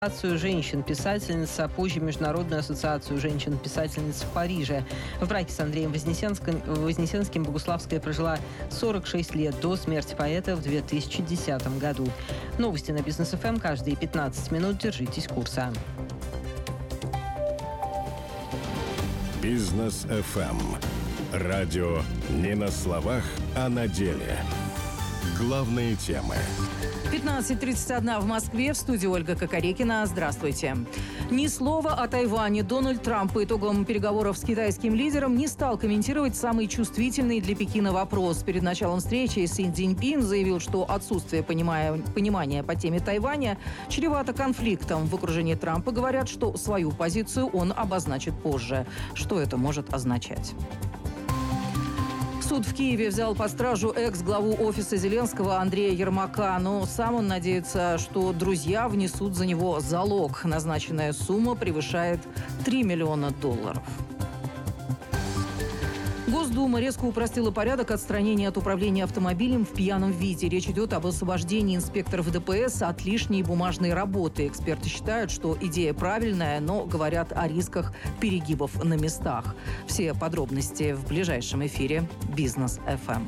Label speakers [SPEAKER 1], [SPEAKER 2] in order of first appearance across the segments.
[SPEAKER 1] Ассоциацию женщин-писательниц, а позже Международную ассоциацию женщин-писательниц в Париже. В браке с Андреем Вознесенским Богуславская прожила 46 лет до смерти поэта в 2010 году. Новости на Бизнес ФМ каждые 15 минут. Держитесь курса.
[SPEAKER 2] Бизнес ФМ. Радио не на словах, а на деле. Главные темы.
[SPEAKER 3] 15:31 в Москве. В студии Ольга Кокорекина. Здравствуйте. Ни слова о Тайване. Дональд Трамп по итогам переговоров с китайским лидером не стал комментировать самый чувствительный для Пекина вопрос. Перед началом встречи Си Цзиньпин заявил, что отсутствие понимания по теме Тайваня чревато конфликтом. В окружении Трампа говорят, что свою позицию он обозначит позже. Что это может означать? Суд в Киеве взял под стражу экс-главу офиса Зеленского Андрея Ермака, но сам он надеется, что друзья внесут за него залог. Назначенная сумма превышает $3 миллиона. Госдума резко упростила порядок отстранения от управления автомобилем в пьяном виде. Речь идет об освобождении инспекторов ДПС от лишней бумажной работы. Эксперты считают, что идея правильная, но говорят о рисках перегибов на местах. Все подробности в ближайшем эфире «Бизнес ФМ».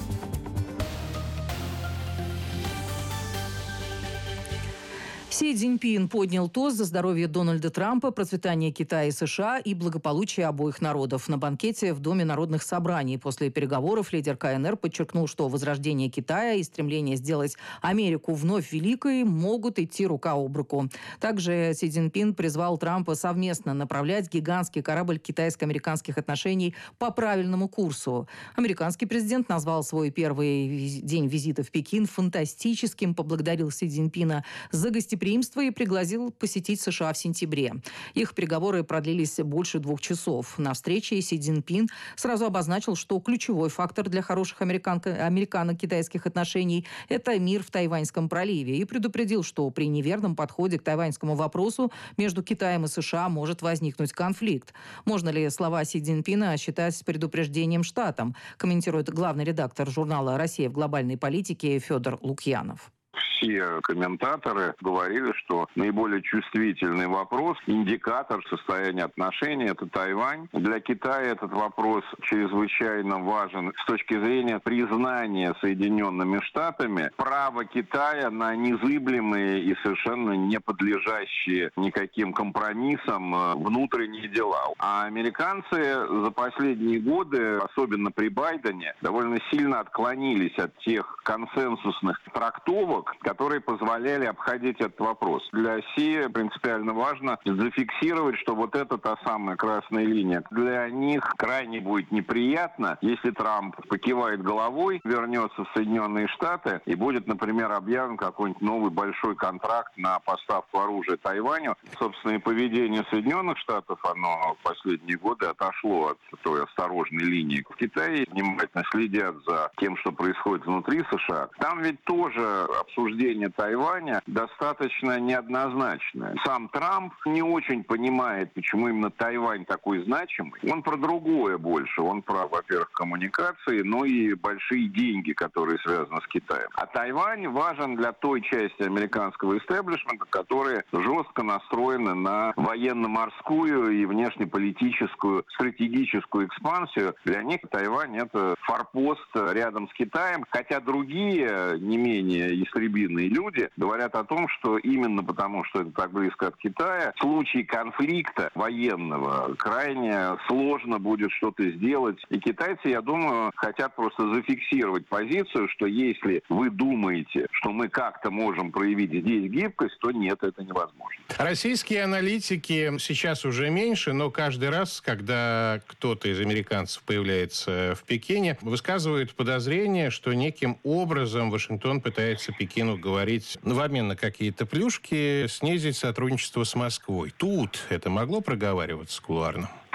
[SPEAKER 3] Си Цзиньпин поднял тост за здоровье Дональда Трампа, процветание Китая и США и благополучие обоих народов. На банкете в Доме народных собраний после переговоров лидер КНР подчеркнул, что возрождение Китая и стремление сделать Америку вновь великой могут идти рука об руку. Также Си Цзиньпин призвал Трампа совместно направлять гигантский корабль китайско-американских отношений по правильному курсу. Американский президент назвал свой первый день визита в Пекин фантастическим, поблагодарил Си Цзиньпина за гостеприимство и пригласил посетить США в сентябре. Их переговоры продлились больше 2 часов. На встрече Си Цзиньпин сразу обозначил, что ключевой фактор для хороших американо-китайских отношений – это мир в Тайваньском проливе. И предупредил, что при неверном подходе к тайваньскому вопросу между Китаем и США может возникнуть конфликт. Можно ли слова Си Цзиньпина считать предупреждением Штатам, комментирует главный редактор журнала «Россия в глобальной политике» Федор Лукьянов.
[SPEAKER 4] Все комментаторы говорили, что наиболее чувствительный вопрос, индикатор состояния отношений – это Тайвань. Для Китая этот вопрос чрезвычайно важен с точки зрения признания Соединенными Штатами права Китая на незыблемые и совершенно не подлежащие никаким компромиссам внутренние дела. А американцы за последние годы, особенно при Байдене, довольно сильно отклонились от тех консенсусных трактовок, которые позволяли обходить этот вопрос. Для Си принципиально важно зафиксировать, что вот это та самая красная линия. Для них крайне будет неприятно, если Трамп покивает головой, вернется в Соединенные Штаты и будет, например, объявлен какой-нибудь новый большой контракт на поставку оружия Тайваню. Собственно, и поведение Соединенных Штатов, оно в последние годы отошло от той осторожной линии. В Китае внимательно следят за тем, что происходит внутри США. Там ведь тоже обсуждение Тайваня достаточно неоднозначное. Сам Трамп не очень понимает, почему именно Тайвань такой значимый. Он про другое больше. Он про, во-первых, коммуникации, но и большие деньги, которые связаны с Китаем. А Тайвань важен для той части американского истеблишмента, которые жестко настроены на военно-морскую и внешнеполитическую стратегическую экспансию. Для них Тайвань – это форпост рядом с Китаем, хотя другие, не менее истребиные люди говорят о том, что именно потому, что это так близко от Китая, в случае конфликта военного крайне сложно будет что-то сделать. И китайцы, я думаю, хотят просто зафиксировать позицию, что если вы думаете, что мы как-то можем проявить здесь гибкость, то нет, это невозможно.
[SPEAKER 5] Российские аналитики сейчас уже меньше, но каждый раз, когда кто-то из американцев появляется в Пекине, высказывают подозрение, что неким образом Вашингтон пытается Пекину говорить, в обмен на какие-то плюшки, снизить сотрудничество с Москвой. Тут это могло проговариваться кулуарно?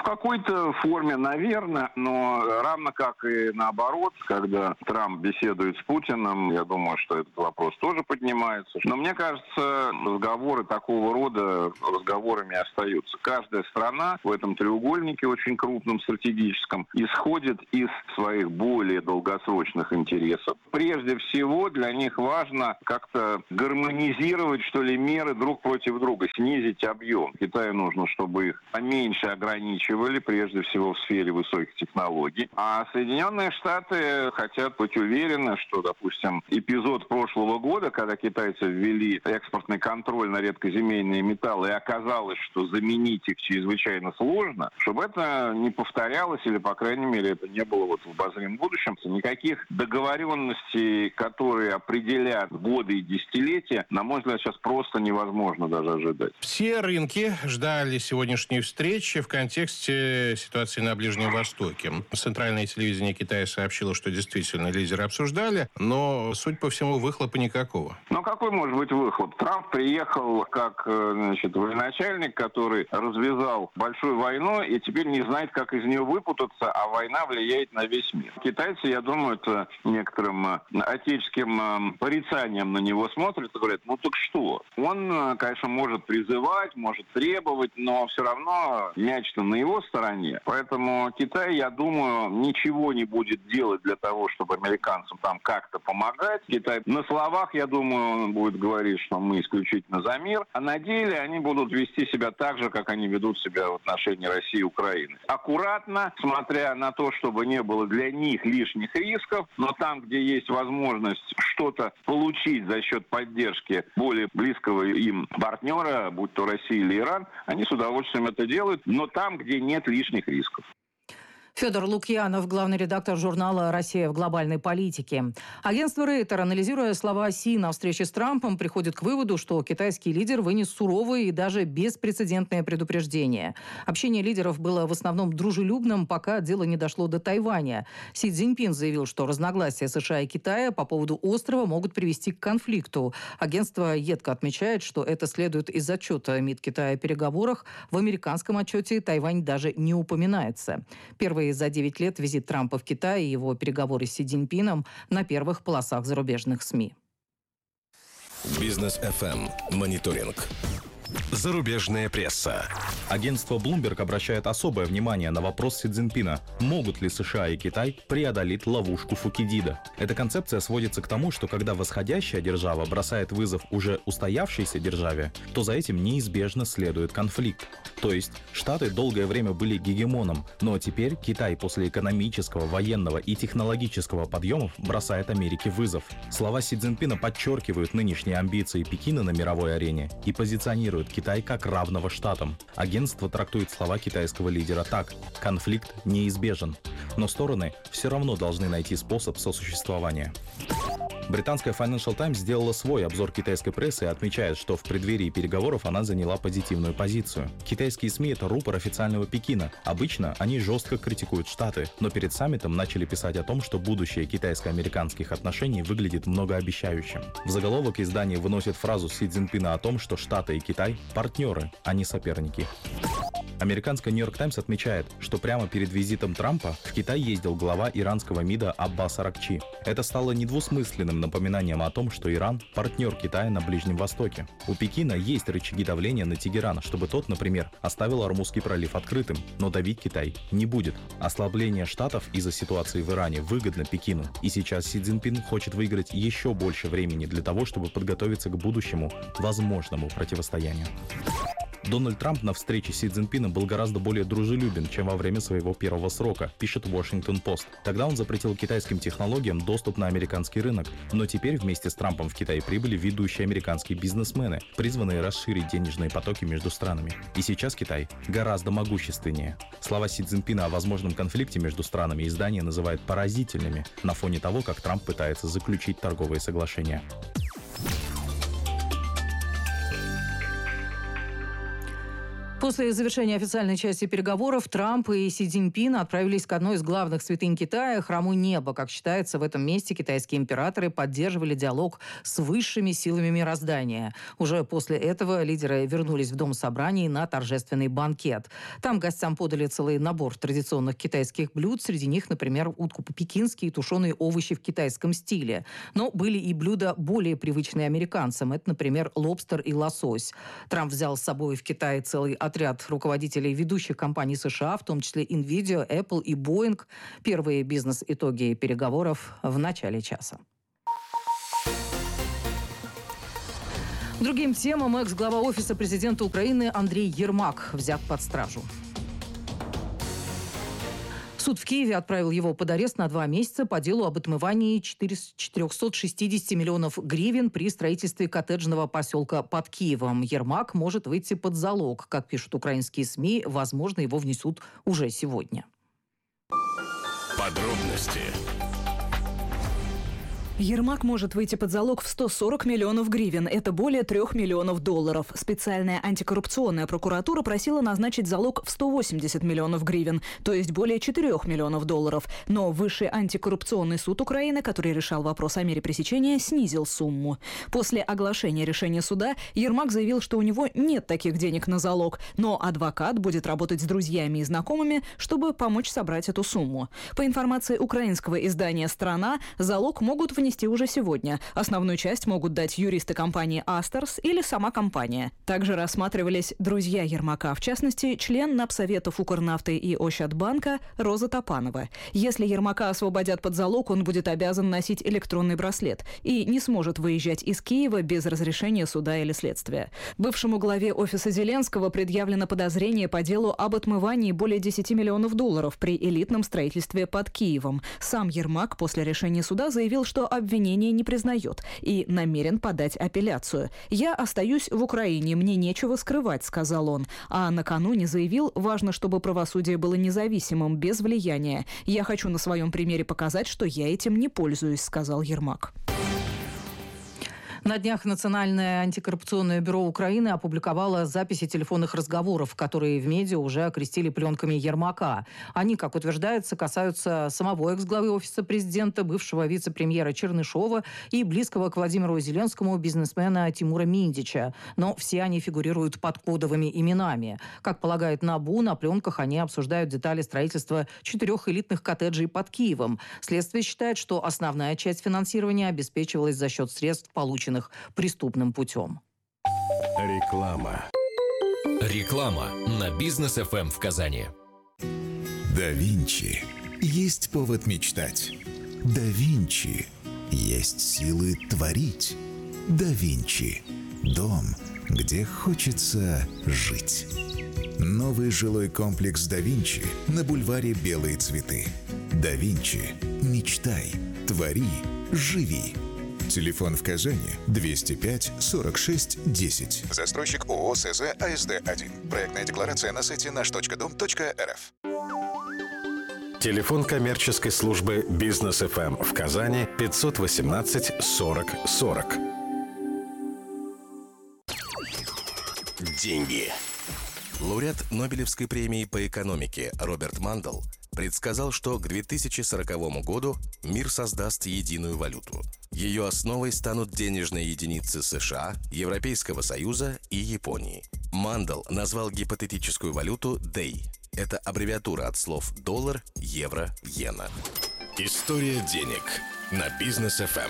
[SPEAKER 4] какой-то форме, наверное, но равно как и наоборот, когда Трамп беседует с Путиным, я думаю, что этот вопрос тоже поднимается. Но мне кажется, разговоры такого рода разговорами остаются. Каждая страна в этом треугольнике очень крупном, стратегическом, исходит из своих более долгосрочных интересов. Прежде всего, для них важно как-то гармонизировать, что ли, меры друг против друга, снизить объем. Китаю нужно, чтобы их поменьше ограничивали, прежде всего в сфере высоких технологий. А Соединенные Штаты хотят быть уверены, что, допустим, эпизод прошлого года, когда китайцы ввели экспортный контроль на редкоземельные металлы, и оказалось, что заменить их чрезвычайно сложно, чтобы это не повторялось, или, по крайней мере, это не было вот в обозримом будущем. Никаких договоренностей, которые определят годы и десятилетия, на мой взгляд, сейчас просто невозможно даже ожидать.
[SPEAKER 5] Все рынки ждали сегодняшней встречи в контексте ситуации на Ближнем Востоке. Центральное телевидение Китая сообщило, что действительно лидеры обсуждали, но, судя по всему, выхлопа никакого.
[SPEAKER 4] Ну, какой может быть выхлоп? Трамп приехал как, военачальник, который развязал большую войну и теперь не знает, как из нее выпутаться, а война влияет на весь мир. Китайцы, я думаю, это некоторым отеческим порицанием на него смотрят и говорят, ну так что? Он, конечно, может призывать, может требовать, но все равно мяч-то на его стороне. Поэтому Китай, я думаю, ничего не будет делать для того, чтобы американцам там как-то помогать. Китай на словах, я думаю, он будет говорить, что мы исключительно за мир, а на деле они будут вести себя так же, как они ведут себя в отношении России и Украины. Аккуратно, смотря на то, чтобы не было для них лишних рисков, но там, где есть возможность что-то получить за счет поддержки более близкого им партнера, будь то Россия или Иран, они с удовольствием это делают, но там, где нет лишних рисков.
[SPEAKER 3] Федор Лукьянов, главный редактор журнала «Россия в глобальной политике». Агентство Рейтер, анализируя слова Си на встрече с Трампом, приходит к выводу, что китайский лидер вынес суровые и даже беспрецедентные предупреждения. Общение лидеров было в основном дружелюбным, пока дело не дошло до Тайваня. Си Цзиньпин заявил, что разногласия США и Китая по поводу острова могут привести к конфликту. Агентство едко отмечает, что это следует из отчета МИД Китая о переговорах. В американском отчете Тайвань даже не упоминается. Первый за 9 лет визит Трампа в Китай и его переговоры с Си Цзиньпином на первых полосах зарубежных СМИ.
[SPEAKER 2] Бизнес FM. Мониторинг. Зарубежная пресса.
[SPEAKER 6] Агентство Bloomberg обращает особое внимание на вопрос Си Цзиньпина. Могут ли США и Китай преодолеть ловушку Фукидида? Эта концепция сводится к тому, что когда восходящая держава бросает вызов уже устоявшейся державе, то за этим неизбежно следует конфликт. То есть Штаты долгое время были гегемоном, но теперь Китай после экономического, военного и технологического подъемов бросает Америке вызов. Слова Си Цзиньпина подчеркивают нынешние амбиции Пекина на мировой арене и позиционируют Китай как равного штатам. Агентство трактует слова китайского лидера так: конфликт неизбежен, но стороны все равно должны найти способ сосуществования. Британская Financial Times сделала свой обзор китайской прессы и отмечает, что в преддверии переговоров она заняла позитивную позицию. Китайские СМИ — это рупор официального Пекина. Обычно они жестко критикуют Штаты, но перед саммитом начали писать о том, что будущее китайско-американских отношений выглядит многообещающим. В заголовок издание выносит фразу Си Цзиньпина о том, что Штаты и Китай — партнеры, а не соперники. Американская Нью-Йорк Таймс отмечает, что прямо перед визитом Трампа в Китай ездил глава иранского МИДа Аббас Аракчи. Это стало недвусмысленным напоминанием о том, что Иран – партнер Китая на Ближнем Востоке. У Пекина есть рычаги давления на Тегеран, чтобы тот, например, оставил Ормузский пролив открытым, но давить Китай не будет. Ослабление Штатов из-за ситуации в Иране выгодно Пекину. И сейчас Си Цзиньпин хочет выиграть еще больше времени для того, чтобы подготовиться к будущему возможному противостоянию. Дональд Трамп на встрече с Си Цзиньпином был гораздо более дружелюбен, чем во время своего первого срока, пишет Washington Post. Тогда он запретил китайским технологиям доступ на американский рынок. Но теперь вместе с Трампом в Китай прибыли ведущие американские бизнесмены, призванные расширить денежные потоки между странами. И сейчас Китай гораздо могущественнее. Слова Си Цзиньпина о возможном конфликте между странами издание называет поразительными на фоне того, как Трамп пытается заключить торговые соглашения.
[SPEAKER 3] После завершения официальной части переговоров Трамп и Си Цзиньпин отправились к одной из главных святынь Китая – храму неба. Как считается, в этом месте китайские императоры поддерживали диалог с высшими силами мироздания. Уже после этого лидеры вернулись в Дом собраний на торжественный банкет. Там гостям подали целый набор традиционных китайских блюд. Среди них, например, утку по-пекински и тушеные овощи в китайском стиле. Но были и блюда более привычные американцам. Это, например, лобстер и лосось. Трамп взял с собой в Китай целый отряд руководителей ведущих компаний США, в том числе Nvidia, Apple и Boeing. Первые бизнес-итоги переговоров в начале часа. К другим темам экс-глава Офиса президента Украины Андрей Ермак взят под стражу. Суд в Киеве отправил его под арест на 2 месяца по делу об отмывании 460 миллионов гривен при строительстве коттеджного поселка под Киевом. Ермак может выйти под залог. Как пишут украинские СМИ, возможно, его внесут уже сегодня.
[SPEAKER 2] Подробности.
[SPEAKER 7] Ермак может выйти под залог в 140 миллионов гривен. Это более 3 миллионов долларов. Специальная антикоррупционная прокуратура просила назначить залог в 180 миллионов гривен, то есть более 4 миллионов долларов. Но Высший антикоррупционный суд Украины, который решал вопрос о мере пресечения, снизил сумму. После оглашения решения суда Ермак заявил, что у него нет таких денег на залог, но адвокат будет работать с друзьями и знакомыми, чтобы помочь собрать эту сумму. По информации украинского издания «Страна», залог могут внести уже сегодня. Основную часть могут дать юристы компании «Астерс» или сама компания. Также рассматривались друзья Ермака, в частности, член Напсоветов Укрнафты и Ощадбанка Роза Топанова. Если Ермака освободят под залог, он будет обязан носить электронный браслет и не сможет выезжать из Киева без разрешения суда или следствия. Бывшему главе офиса Зеленского предъявлено подозрение по делу об отмывании более 10 миллионов долларов при элитном строительстве под Киевом. Сам Ермак после решения суда заявил, что обвинение не признает и намерен подать апелляцию. «Я остаюсь в Украине, мне нечего скрывать», — сказал он. А накануне заявил, важно, чтобы правосудие было независимым, без влияния. «Я хочу на своем примере показать, что я этим не пользуюсь», — сказал Ермак.
[SPEAKER 3] На днях Национальное антикоррупционное бюро Украины опубликовало записи телефонных разговоров, которые в медиа уже окрестили пленками Ермака. Они, как утверждается, касаются самого экс-главы Офиса президента, бывшего вице-премьера Чернышова и близкого к Владимиру Зеленскому бизнесмена Тимура Миндича. Но все они фигурируют под кодовыми именами. Как полагает НАБУ, на пленках они обсуждают детали строительства 4 элитных коттеджей под Киевом. Следствие считает, что основная часть финансирования обеспечивалась за счет средств, полученных преступным путем.
[SPEAKER 2] Реклама.
[SPEAKER 8] Реклама на Бизнес ФМ в Казани.
[SPEAKER 9] Да Винчи. Есть повод мечтать. Да Винчи. Есть силы творить. Да Винчи. Дом, где хочется жить. Новый жилой комплекс Да Винчи на бульваре Белые цветы. Да Винчи. Мечтай. Твори. Живи. Телефон в Казани 205 46 10. Застройщик ООО СЗ АСД-1. Проектная декларация на сайте наш.дом.рф.
[SPEAKER 2] Телефон коммерческой службы «Бизнес ФМ» в Казани 518 40 40.
[SPEAKER 10] Деньги. Лауреат Нобелевской премии по экономике Роберт Мандел предсказал, что к 2040 году мир создаст единую валюту. Ее основой станут денежные единицы США, Европейского Союза и Японии. Мандел назвал гипотетическую валюту DEI. Это аббревиатура от слов доллар, евро, иена.
[SPEAKER 2] История денег на Бизнес ФМ.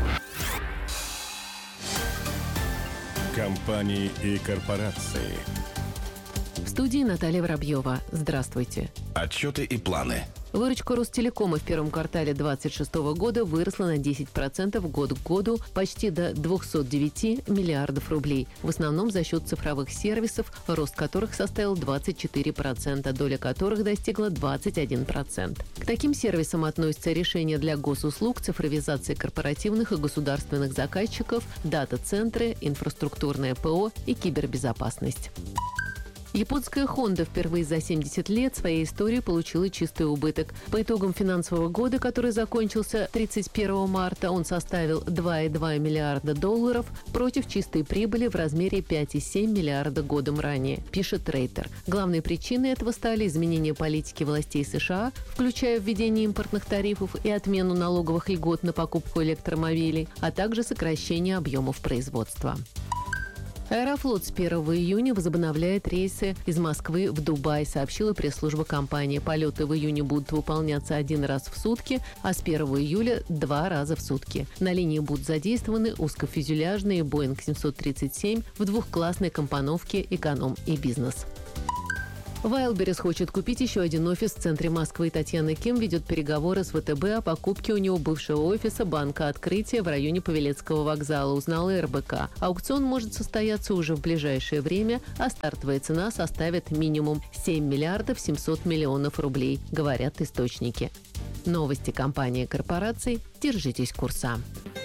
[SPEAKER 2] Компании и корпорации.
[SPEAKER 11] В студии Наталья Воробьева. Здравствуйте.
[SPEAKER 2] Отчеты и планы.
[SPEAKER 11] Выручка Ростелекома в первом квартале 2026 года выросла на 10% год к году, почти до 209 миллиардов рублей. В основном за счет цифровых сервисов, рост которых составил 24%, доля которых достигла 21%. К таким сервисам относятся решения для госуслуг, цифровизация корпоративных и государственных заказчиков, дата-центры, инфраструктурное ПО и кибербезопасность. Японская Honda впервые за 70 лет своей истории получила чистый убыток. По итогам финансового года, который закончился 31 марта, он составил $2,2 миллиарда против чистой прибыли в размере 5,7 миллиарда годом ранее, пишет Рейтер. Главной причиной этого стали изменения политики властей США, включая введение импортных тарифов и отмену налоговых льгот на покупку электромобилей, а также сокращение объемов производства. Аэрофлот с 1 июня возобновляет рейсы из Москвы в Дубай, сообщила пресс-служба компании. Полеты в июне будут выполняться 1 раз в сутки, а с 1 июля 2 раза в сутки. На линии будут задействованы узкофюзеляжные Boeing 737 в двухклассной компоновке «Эконом» и «Бизнес». Wildberries хочет купить еще один офис в центре Москвы. Татьяна Ким ведет переговоры с ВТБ о покупке у него бывшего офиса Банка Открытия в районе Павелецкого вокзала, узнала РБК. Аукцион может состояться уже в ближайшее время, а стартовая цена составит минимум 7 миллиардов 700 миллионов рублей, говорят источники. Новости компании и корпораций. Держитесь курса.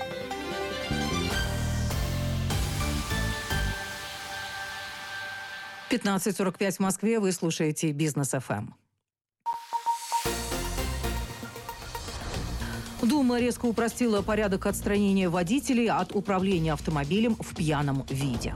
[SPEAKER 3] 15:45 в Москве. Вы слушаете «Бизнес ФМ». Дума резко упростила порядок отстранения водителей от управления автомобилем в пьяном виде.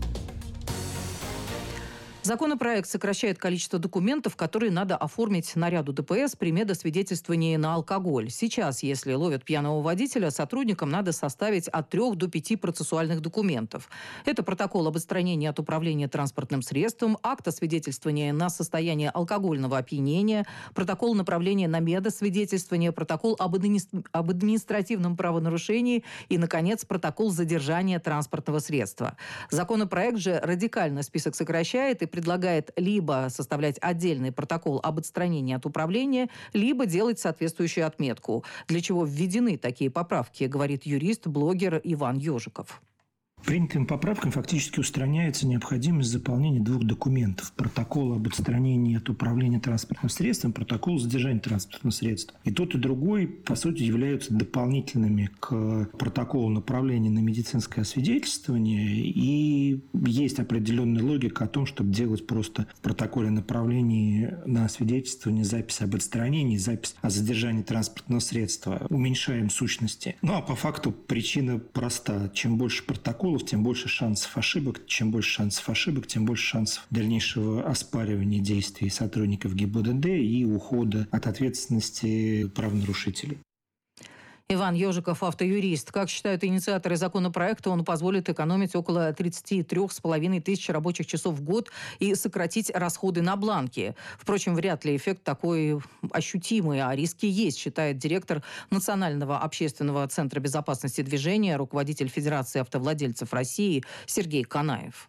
[SPEAKER 3] Законопроект сокращает количество документов, которые надо оформить наряду ДПС при медосвидетельствовании на алкоголь. Сейчас, если ловят пьяного водителя, сотрудникам надо составить от 3 до 5 процессуальных документов. Это протокол об отстранении от управления транспортным средством, акт освидетельствования на состояние алкогольного опьянения, протокол направления на медосвидетельствование, протокол об административном правонарушении и, наконец, протокол задержания транспортного средства. Законопроект же радикально список сокращает и предлагает либо составлять отдельный протокол об отстранении от управления, либо делать соответствующую отметку. Для чего введены такие поправки, говорит юрист, блогер Иван Ежиков.
[SPEAKER 12] Принятым поправкам фактически устраняется необходимость заполнения 2 документов. Протокол об отстранении от управления транспортным средством, протокол задержания транспортного средства. И тот, и другой, по сути, являются дополнительными к протоколу направления на медицинское освидетельствование. И есть определенная логика о том, чтобы делать просто в протоколе направления на освидетельствование запись об отстранении, запись о задержании транспортного средства. Уменьшаем сущности. Ну, а по факту причина проста. Чем больше протоколов, тем больше шансов ошибок. Чем больше шансов ошибок, тем больше шансов дальнейшего оспаривания действий сотрудников ГИБДД и ухода от ответственности правонарушителей.
[SPEAKER 3] Иван Ежиков, автоюрист. Как считают инициаторы законопроекта, он позволит экономить около 33,5 тысяч рабочих часов в год и сократить расходы на бланки. Впрочем, вряд ли эффект такой ощутимый, а риски есть, считает директор Национального общественного центра безопасности движения, руководитель Федерации автовладельцев России Сергей Канаев.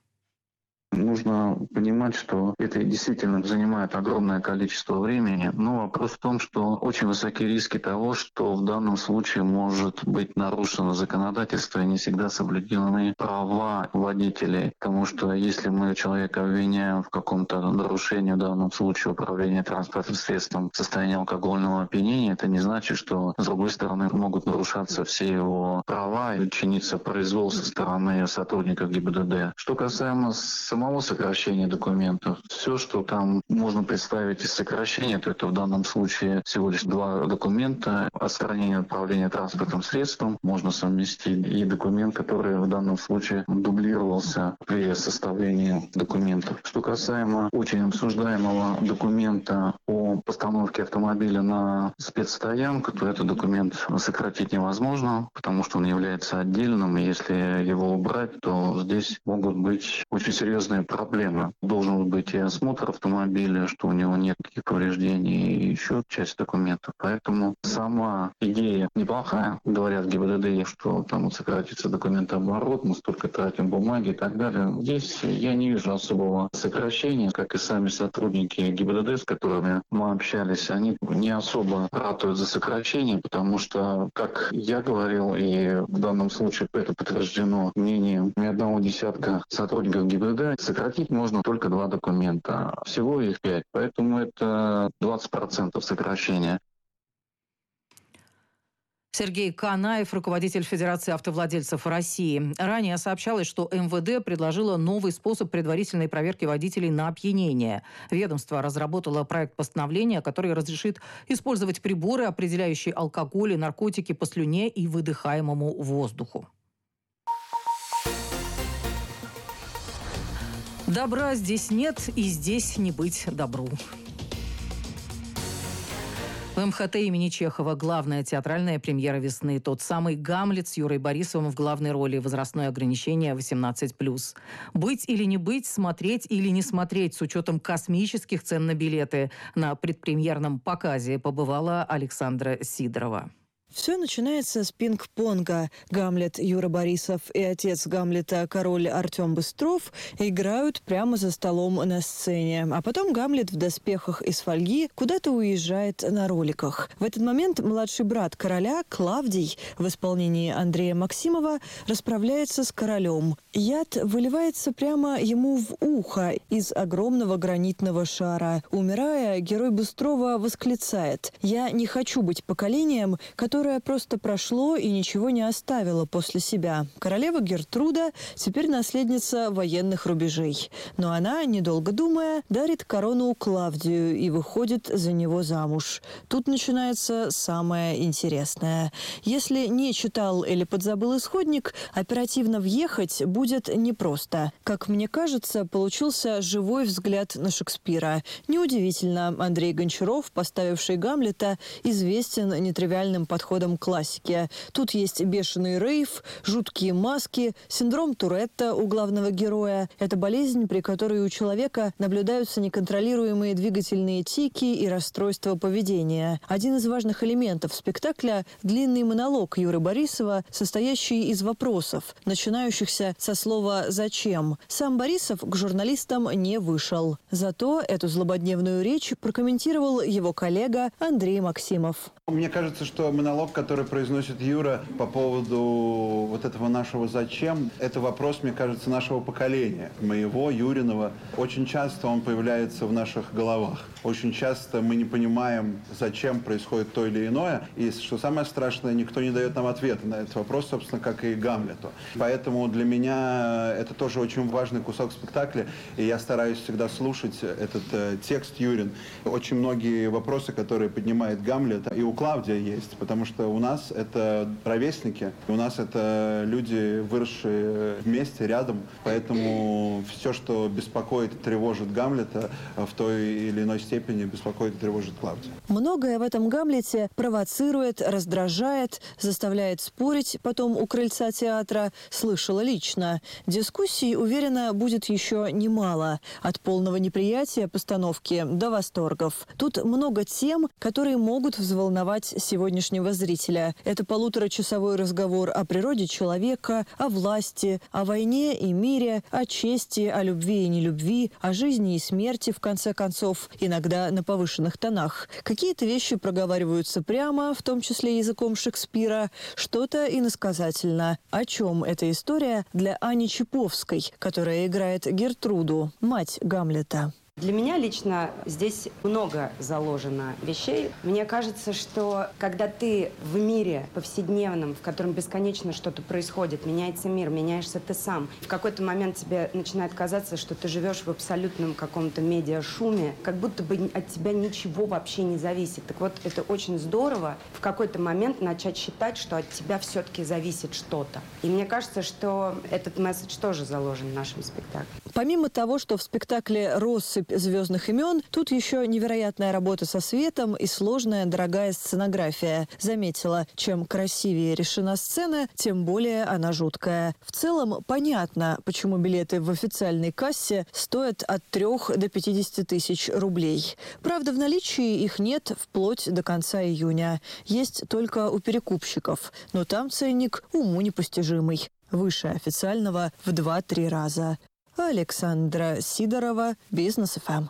[SPEAKER 13] Нужно понимать, что это действительно занимает огромное количество времени, но вопрос в том, что очень высоки риски того, что в данном случае может быть нарушено законодательство и не всегда соблюдены права водителей. Потому что если мы человека обвиняем в каком-то нарушении, в данном случае управления транспортным средством в состоянии алкогольного опьянения, это не значит, что с другой стороны могут нарушаться все его права и чиниться произвол со стороны сотрудников ГИБДД. Что касаемо самого сокращения документов. Все, что там можно представить из сокращения, то это в данном случае всего лишь 2 документа. Отстранение управления транспортным средством можно совместить и документ, который в данном случае дублировался при составлении документов. Что касаемо очень обсуждаемого документа о постановке автомобиля на спецстоянку, то этот документ сократить невозможно, потому что он является отдельным, и если его убрать, то здесь могут быть очень серьезные проблемы. Должен быть и осмотр автомобиля, что у него нет никаких повреждений, и еще часть документов. Поэтому сама идея неплохая. Говорят ГИБДД, что там сократится документооборот, мы столько тратим бумаги и так далее. Здесь я не вижу особого сокращения, как и сами сотрудники ГИБДД, с которыми мы общались, они не особо ратуют за сокращение, потому что, как я говорил, и в данном случае это подтверждено мнением ни одного десятка сотрудников ГИБДД, сократить можно только 2 документа. Всего их 5. Поэтому это 20% сокращения.
[SPEAKER 3] Сергей Канаев, руководитель Федерации автовладельцев России. Ранее сообщалось, что МВД предложило новый способ предварительной проверки водителей на опьянение. Ведомство разработало проект постановления, который разрешит использовать приборы, определяющие алкоголь и наркотики по слюне и выдыхаемому воздуху. Добра здесь нет, и здесь не быть добру. В МХТ имени Чехова главная театральная премьера весны. Тот самый «Гамлет» с Юрой Борисовым в главной роли. Возрастное ограничение 18+. Быть или не быть, смотреть или не смотреть с учетом космических цен на билеты. На предпремьерном показе побывала Александра Сидорова.
[SPEAKER 14] Все начинается с пинг-понга. Гамлет Юра Борисов и отец Гамлета, король Артем Быстров, играют прямо за столом на сцене. А потом Гамлет в доспехах из фольги куда-то уезжает на роликах. В этот момент младший брат короля, Клавдий, в исполнении Андрея Максимова, расправляется с королем. Яд выливается прямо ему в ухо из огромного гранитного шара. Умирая, герой Быстрова восклицает: «Я не хочу быть поколением, которое просто прошло и ничего не оставило после себя». Королева Гертруда теперь наследница военных рубежей. Но она, недолго думая, дарит корону Клавдию и выходит за него замуж. Тут начинается самое интересное. Если не читал или подзабыл исходник, оперативно въехать будет непросто. Как мне кажется, получился живой взгляд на Шекспира. Неудивительно, Андрей Гончаров, поставивший Гамлета, известен нетривиальным подходом к классике. Тут есть бешеный рейв, жуткие маски, синдром Туретта у главного героя. Это болезнь, при которой у человека наблюдаются неконтролируемые двигательные тики и расстройства поведения. Один из важных элементов спектакля – длинный монолог Юры Борисова, состоящий из вопросов, начинающихся со слова «зачем?». Сам Борисов к журналистам не вышел. Зато эту злободневную речь прокомментировал его коллега Андрей Максимов.
[SPEAKER 15] Мне кажется, что монолог, который произносит Юра по поводу вот этого нашего «зачем», это вопрос, мне кажется, нашего поколения, моего, Юриного. Очень часто он появляется в наших головах. Очень часто мы не понимаем, зачем происходит то или иное. И, что самое страшное, никто не дает нам ответа на этот вопрос, собственно, как и Гамлету. Поэтому для меня это тоже очень важный кусок спектакля. И я стараюсь всегда слушать этот текст Юрин. Очень многие вопросы, которые поднимает Гамлет, и у Клавдия есть, потому что у нас это ровесники, у нас это люди, выросшие вместе, рядом, поэтому все, что беспокоит и тревожит Гамлета, в той или иной степени беспокоит и тревожит Клавдия.
[SPEAKER 14] Многое в этом Гамлете провоцирует, раздражает, заставляет спорить потом у крыльца театра, слышала лично. Дискуссий, уверена, будет еще немало. От полного неприятия постановки до восторгов. Тут много тем, которые могут взволновать сегодняшнего зрителя. Это полуторачасовой разговор о природе человека, о власти, о войне и мире, о чести, о любви и нелюбви, о жизни и смерти, в конце концов, иногда на повышенных тонах. Какие-то вещи проговариваются прямо, в том числе языком Шекспира, что-то иносказательно. О чем эта история для Ани Чиповской, которая играет Гертруду, мать Гамлета?
[SPEAKER 16] Для меня лично здесь много заложено вещей. Мне кажется, что когда ты в мире повседневном, в котором бесконечно что-то происходит, меняется мир, меняешься ты сам, в какой-то момент тебе начинает казаться, что ты живешь в абсолютном каком-то медиашуме, как будто бы от тебя ничего вообще не зависит. Так вот, это очень здорово в какой-то момент начать считать, что от тебя все-таки зависит что-то. И мне кажется, что этот месседж тоже заложен в нашем спектакле.
[SPEAKER 14] Помимо того, что в спектакле «Россыпь звездных имен», тут еще невероятная работа со светом и сложная дорогая сценография. Заметила, чем красивее решена сцена, тем более она жуткая. В целом, понятно, почему билеты в официальной кассе стоят от 3 до 50 тысяч рублей. Правда, в наличии их нет вплоть до конца июня. Есть только у перекупщиков. Но там ценник уму непостижимый. Выше официального в 2-3 раза. Александра Сидорова, Бизнес ФМ.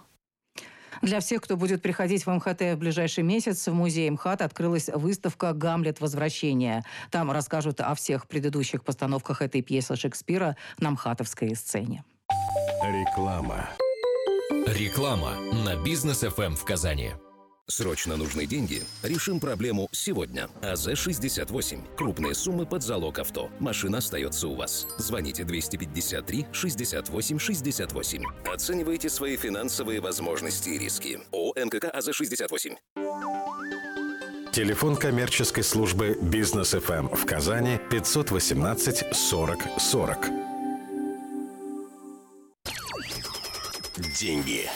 [SPEAKER 3] Для всех, кто будет приходить в МХТ в ближайший месяц, в музее МХАТ открылась выставка «Гамлет. Возвращение». Там расскажут о всех предыдущих постановках этой пьесы Шекспира на МХАТовской сцене.
[SPEAKER 2] Реклама.
[SPEAKER 8] Реклама на Бизнес ФМ в Казани. Срочно нужны деньги? Решим проблему сегодня. АЗ-68. Крупные суммы под залог авто. Машина остается у вас. Звоните 253-68-68. Оценивайте свои финансовые возможности и риски. ООО НКК АЗ-68.
[SPEAKER 2] Телефон коммерческой службы «Бизнес ФМ» в Казани 518 40 40.
[SPEAKER 10] Деньги.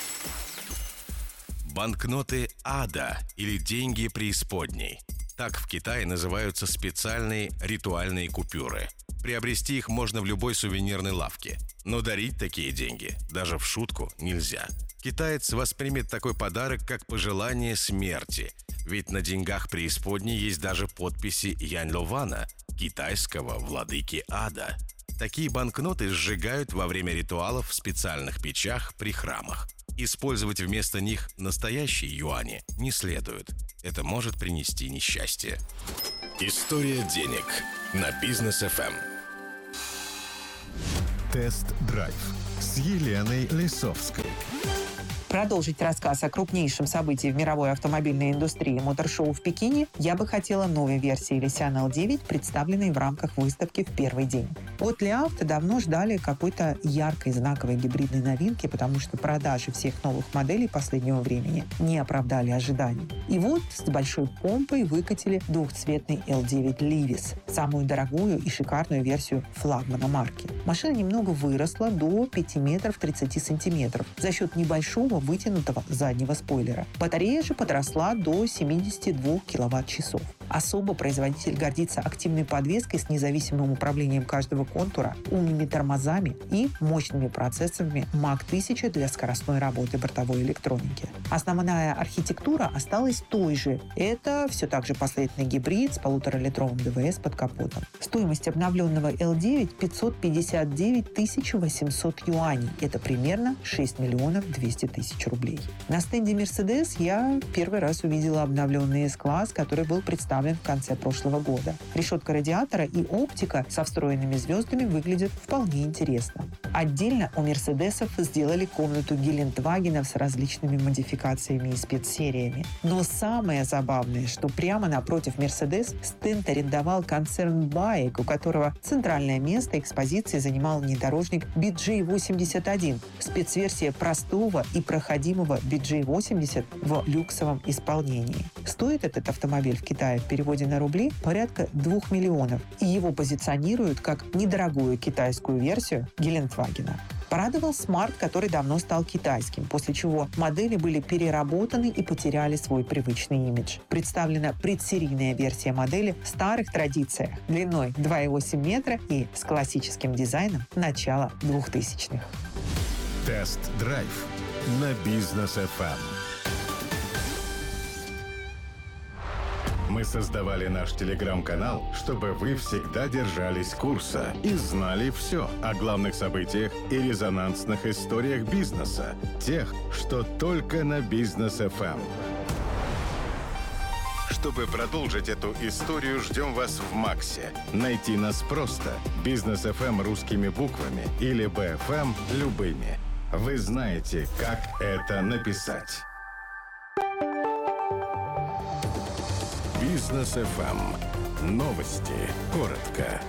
[SPEAKER 10] Банкноты ада или деньги преисподней. Так в Китае называются специальные ритуальные купюры. Приобрести их можно в любой сувенирной лавке. Но дарить такие деньги даже в шутку нельзя. Китаец воспримет такой подарок как пожелание смерти. Ведь на деньгах преисподней есть даже подписи Янь Лована, китайского владыки ада. Такие банкноты сжигают во время ритуалов в специальных печах при храмах. Использовать вместо них настоящие юани не следует. Это может принести несчастье.
[SPEAKER 2] История денег на Бизнес ФМ.
[SPEAKER 9] Тест-драйв с Еленой Лисовской.
[SPEAKER 17] Продолжить рассказ о крупнейшем событии в мировой автомобильной индустрии мотор-шоу в Пекине я бы хотела новой версии Lysian L9, представленной в рамках выставки в первый день. От Ли Авто давно ждали какой-то яркой знаковой гибридной новинки, потому что продажи всех новых моделей последнего времени не оправдали ожиданий. И вот с большой помпой выкатили двухцветный L9 Levis, самую дорогую и шикарную версию флагмана марки. Машина немного выросла до 5 метров 30 сантиметров за счет небольшого вытянутого заднего спойлера. Батарея же подросла до 72 киловатт-часов. Особо производитель гордится активной подвеской с независимым управлением каждого контура, умными тормозами и мощными процессорами Mach 1000 для скоростной работы бортовой электроники. Основная архитектура осталась той же. Это все так же последовательный гибрид с 1,5-литровым ДВС под капотом. Стоимость обновленного L9 – 559 800 юаней. Это примерно 6 миллионов 200 тысяч рублей. На стенде Mercedes я первый раз увидела обновленный S-класс, который был представлен в конце прошлого года. Решетка радиатора и оптика со встроенными звездами выглядят вполне интересно. Отдельно у Мерседесов сделали комнату Гелендвагенов с различными модификациями и спецсериями. Но самое забавное, что прямо напротив Mercedes стенд арендовал концерн Баек, у которого центральное место экспозиции занимал внедорожник BJ81, спецверсия простого и проходимого BJ80 в люксовом исполнении. Стоит этот автомобиль в Китае в переводе на рубли порядка 2 миллионов, и его позиционируют как недорогую китайскую версию Гелендвагена. Порадовал Smart, который давно стал китайским, после чего модели были переработаны и потеряли свой привычный имидж. Представлена предсерийная версия модели в старых традициях, длиной 2,8 метра и с классическим дизайном начала 2000-х.
[SPEAKER 2] Тест-драйв на Бизнес ФМ. Мы создавали наш телеграм-канал, чтобы вы всегда держались курса и знали все о главных событиях и резонансных историях бизнеса, тех, что только на Бизнес ФМ. Чтобы продолжить эту историю, ждем вас в Максе. Найти нас просто. Бизнес ФМ русскими буквами или БФМ любыми. Вы знаете, как это написать. Бизнес ФМ. Новости. Коротко.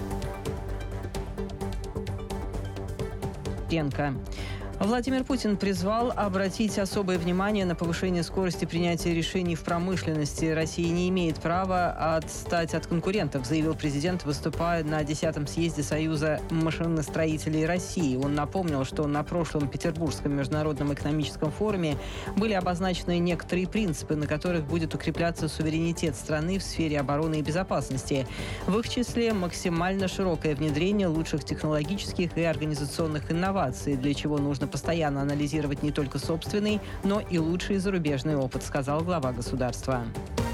[SPEAKER 1] Владимир Путин призвал обратить особое внимание на повышение скорости принятия решений в промышленности. Россия не имеет права отстать от конкурентов, заявил президент, выступая на 10-м съезде Союза машиностроителей России. Он напомнил, что на прошлом Петербургском международном экономическом форуме были обозначены некоторые принципы, на которых будет укрепляться суверенитет страны в сфере обороны и безопасности. В их числе максимально широкое внедрение лучших технологических и организационных инноваций, для чего нужно постоянно анализировать не только собственный, но и лучший зарубежный опыт, сказал глава государства.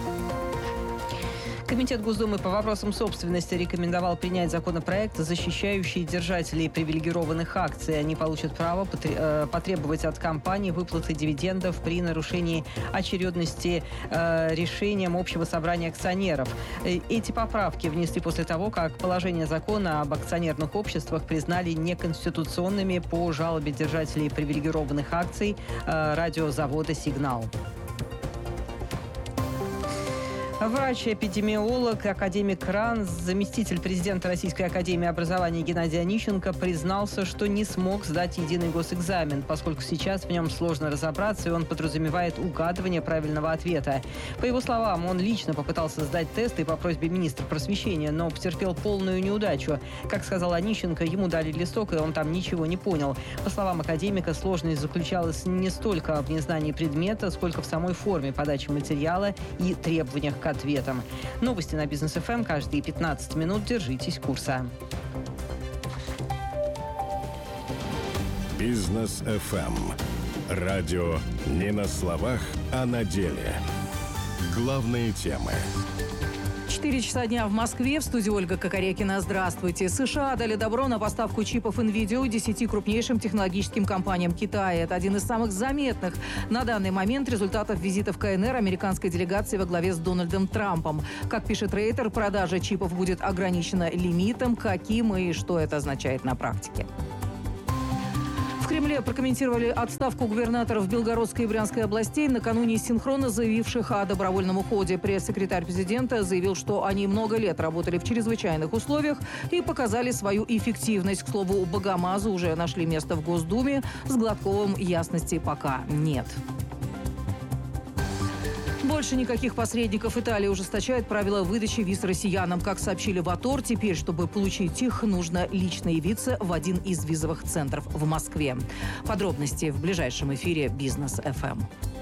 [SPEAKER 1] Комитет Госдумы по вопросам собственности рекомендовал принять законопроект, защищающий держателей привилегированных акций. Они получат право потребовать от компаний выплаты дивидендов при нарушении очередности решением общего собрания акционеров. Эти поправки внесли после того, как положение закона об акционерных обществах признали неконституционными по жалобе держателей привилегированных акций радиозавода «Сигнал». Врач-эпидемиолог, академик РАН, заместитель президента Российской академии образования Геннадий Онищенко признался, что не смог сдать единый госэкзамен, поскольку сейчас в нем сложно разобраться, и он подразумевает угадывание правильного ответа. По его словам, он лично попытался сдать тесты по просьбе министра просвещения, но потерпел полную неудачу. Как сказал Онищенко, ему дали листок, и он там ничего не понял. По словам академика, сложность заключалась не столько в незнании предмета, сколько в самой форме подачи материала и требованиях к ответам. Новости на Бизнес ФМ каждые 15 минут. Держитесь курса.
[SPEAKER 2] Бизнес ФМ. Радио не на словах, а на деле. Главные темы.
[SPEAKER 3] 4 часа дня в Москве. В студии Ольга Кокорекина. Здравствуйте. США дали добро на поставку чипов NVIDIA 10 крупнейшим технологическим компаниям Китая. Это один из самых заметных на данный момент результатов визита в КНР американской делегации во главе с Дональдом Трампом. Как пишет Рейтер, продажа чипов будет ограничена лимитом. Каким и что это означает на практике? В Кремле прокомментировали отставку губернаторов Белгородской и Брянской областей, накануне синхронно заявивших о добровольном уходе. Пресс-секретарь президента заявил, что они много лет работали в чрезвычайных условиях и показали свою эффективность. К слову, Богомазы уже нашли место в Госдуме. С Гладковым ясности пока нет. Больше никаких посредников. Италия ужесточает правила выдачи виз россиянам. Как сообщили в АТОР, теперь, чтобы получить их, нужно лично явиться в один из визовых центров в Москве. Подробности в ближайшем эфире «Бизнес ФМ».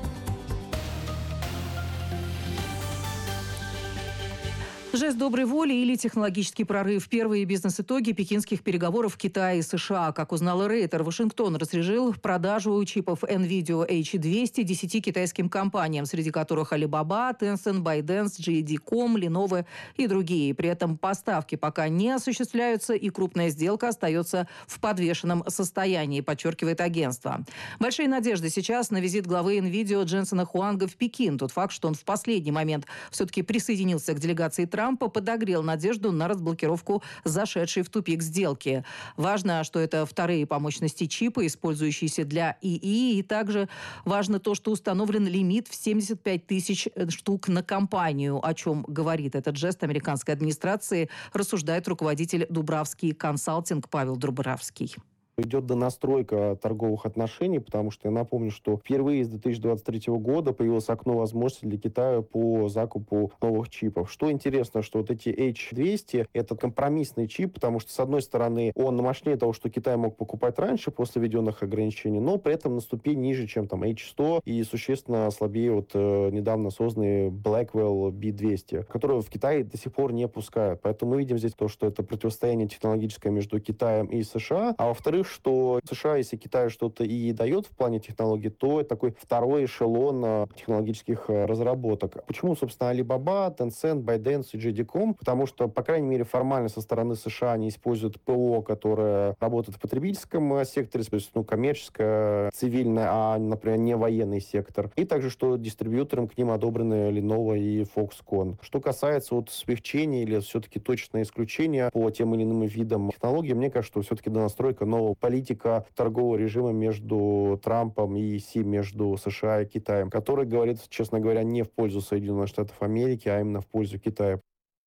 [SPEAKER 3] Жест доброй воли или технологический прорыв. Первые бизнес-итоги пекинских переговоров Китая и США. Как узнала Рейтер, Вашингтон разрешил продажу чипов NVIDIA H200 10 китайским компаниям, среди которых Alibaba, Tencent, ByteDance, JD.com, Lenovo и другие. При этом поставки пока не осуществляются, и крупная сделка остается в подвешенном состоянии, подчеркивает агентство. Большие надежды сейчас на визит главы NVIDIA Дженсена Хуанга в Пекин. Тот факт, что он в последний момент все-таки присоединился к делегации Трампа, подогрел надежду на разблокировку зашедшей в тупик сделки. Важно, что это вторые по мощности чипы, использующиеся для ИИ, и также важно то, что установлен лимит в 75 тысяч штук на компанию. О чем говорит этот жест американской администрации, рассуждает руководитель Дубравский консалтинг Павел Дубравский.
[SPEAKER 18] Идет донастройка торговых отношений, потому что я напомню, что впервые с 2023 года появилось окно возможностей для Китая по закупу новых чипов. Что интересно, что вот эти H200 — это компромиссный чип, потому что, с одной стороны, он мощнее того, что Китай мог покупать раньше после введенных ограничений, но при этом на ступень ниже, чем там H100, и существенно слабее вот недавно созданный Blackwell B200, который в Китае до сих пор не пускают. Поэтому мы видим здесь то, что это противостояние технологическое между Китаем и США, а во-вторых, что США, если Китай что-то и дает в плане технологий, то это такой второй эшелон технологических разработок. Почему, собственно, Alibaba, Tencent, ByteDance и JD.com? Потому что, по крайней мере, формально со стороны США они используют ПО, которое работает в потребительском секторе, то есть, коммерческое, цивильное, а, например, не военный сектор. И также, что дистрибьюторам к ним одобрены Lenovo и Foxconn. Что касается вот смягчения или все-таки точное исключение по тем или иным видам технологий, мне кажется, что все-таки донастройка нового политика торгового режима между Трампом и Си, между США и Китаем, который говорит, честно говоря, не в пользу Соединенных Штатов Америки, а именно в пользу Китая.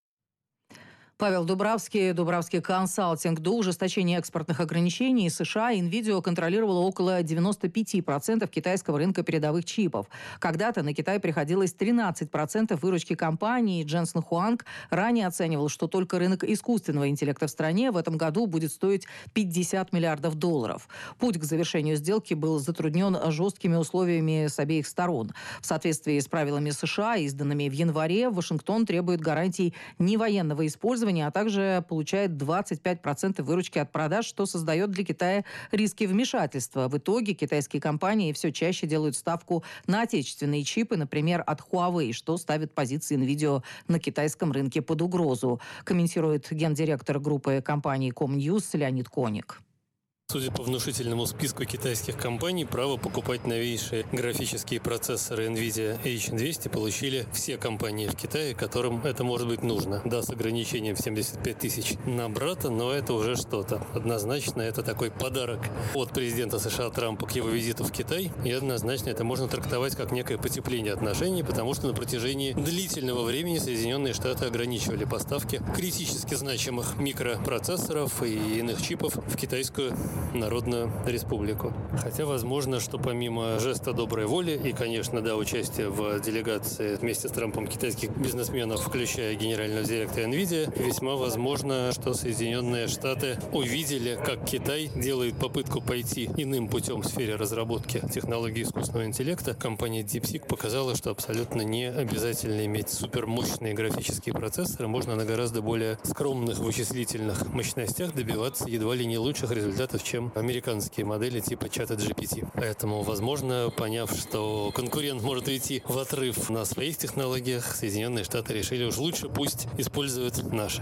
[SPEAKER 3] Павел Дубравский, Дубравский консалтинг. До ужесточения экспортных ограничений США NVIDIA контролировала около 95% китайского рынка передовых чипов. Когда-то на Китай приходилось 13% выручки компании. Дженсен Хуанг ранее оценивал, что только рынок искусственного интеллекта в стране в этом году будет стоить $50 миллиардов. Путь к завершению сделки был затруднен жесткими условиями с обеих сторон. В соответствии с правилами США, изданными в январе, Вашингтон требует гарантий невоенного использования, а также получает 25% выручки от продаж, что создает для Китая риски вмешательства. В итоге китайские компании все чаще делают ставку на отечественные чипы, например, от Huawei, что ставит позиции NVIDIA на китайском рынке под угрозу, комментирует гендиректор группы компании Комньюз Леонид Коник.
[SPEAKER 19] Судя по внушительному списку китайских компаний, право покупать новейшие графические процессоры NVIDIA H200 получили все компании в Китае, которым это может быть нужно. Да, с ограничением в 75 тысяч на брата, но это уже что-то. Однозначно это такой подарок от президента США Трампа к его визиту в Китай. И однозначно это можно трактовать как некое потепление отношений, потому что на протяжении длительного времени Соединенные Штаты ограничивали поставки критически значимых микропроцессоров и иных чипов в китайскую Народную Республику. Хотя возможно, что помимо жеста доброй воли и, конечно, да, участия в делегации вместе с Трампом китайских бизнесменов, включая генерального директора NVIDIA, весьма возможно, что Соединенные Штаты увидели, как Китай делает попытку пойти иным путем в сфере разработки технологий искусственного интеллекта. Компания DeepSeek показала, что абсолютно не обязательно иметь супермощные графические процессоры. Можно на гораздо более скромных вычислительных мощностях добиваться едва ли не лучших результатов, чем американские модели типа чата GPT. Поэтому, возможно, поняв, что конкурент может уйти в отрыв на своих технологиях, Соединенные Штаты решили уж лучше пусть используют наши.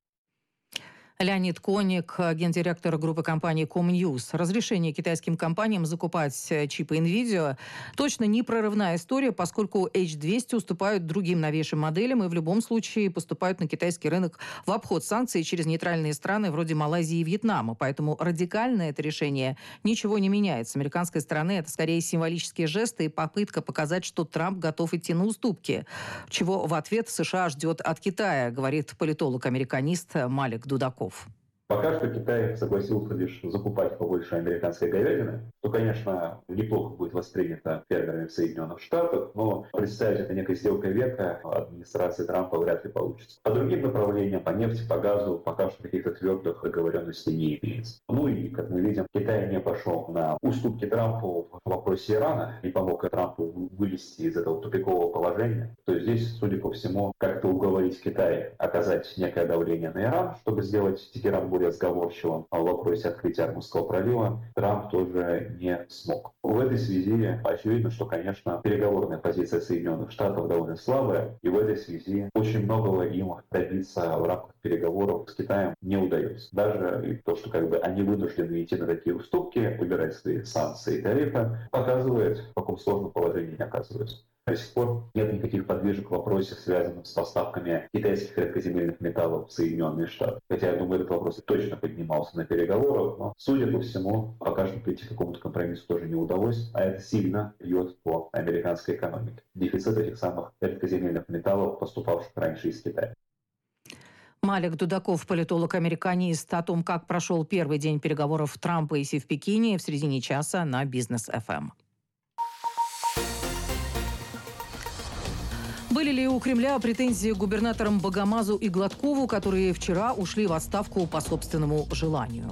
[SPEAKER 3] Леонид Коник, гендиректор группы компании Comnews. Разрешение китайским компаниям закупать чипы NVIDIA точно не прорывная история, поскольку H200 уступают другим новейшим моделям и в любом случае поступают на китайский рынок в обход санкций через нейтральные страны вроде Малайзии и Вьетнама. Поэтому радикально это решение ничего не меняет. С американской стороны это скорее символические жесты и попытка показать, что Трамп готов идти на уступки. Чего в ответ США ждет от Китая, говорит политолог-американист Малик Дудаков.
[SPEAKER 20] Пока что Китай согласился лишь закупать побольше американской говядины, что, конечно, неплохо будет воспринято фермерами в Соединенных Штатах, но представить это некой сделкой века администрации Трампа вряд ли получится. По другим направлениям, по нефти, по газу, пока что каких-то твердых договоренностей не имеется. Ну и, как мы видим, Китай не пошел на уступки Трампу в вопросе Ирана, не помог Трампу вылезти из этого тупикового положения. То есть здесь, судя по всему, как-то уговорить Китай оказать некое давление на Иран, чтобы сделать Тегеран более сговорчивым в вопросе открытия Армузского пролива, Трамп тоже не смог. В этой связи очевидно, что, конечно, переговорная позиция Соединенных Штатов довольно слабая, и в этой связи очень многого им добиться в рамках переговоров с Китаем не удается. Даже то, что они вынуждены идти на такие уступки, убирать свои санкции и тарифы, показывает, в каком сложном положении они оказываются. До сих пор нет никаких подвижек в вопросе, связанных с поставками китайских редкоземельных металлов в Соединенные Штаты. Хотя, я думаю, этот вопрос точно поднимался на переговорах, но, судя по всему, пока что прийти к какому-то компромиссу тоже не удалось, а это сильно бьет по американской экономике. Дефицит этих самых редкоземельных металлов, поступавших раньше из Китая.
[SPEAKER 3] Малик Дудаков, политолог-американист, о том, как прошел первый день переговоров Трампа и Си в Пекине, в середине часа на Бизнес FM. Были ли у Кремля претензии к губернаторам Богомазу и Гладкову, которые вчера ушли в отставку по собственному желанию?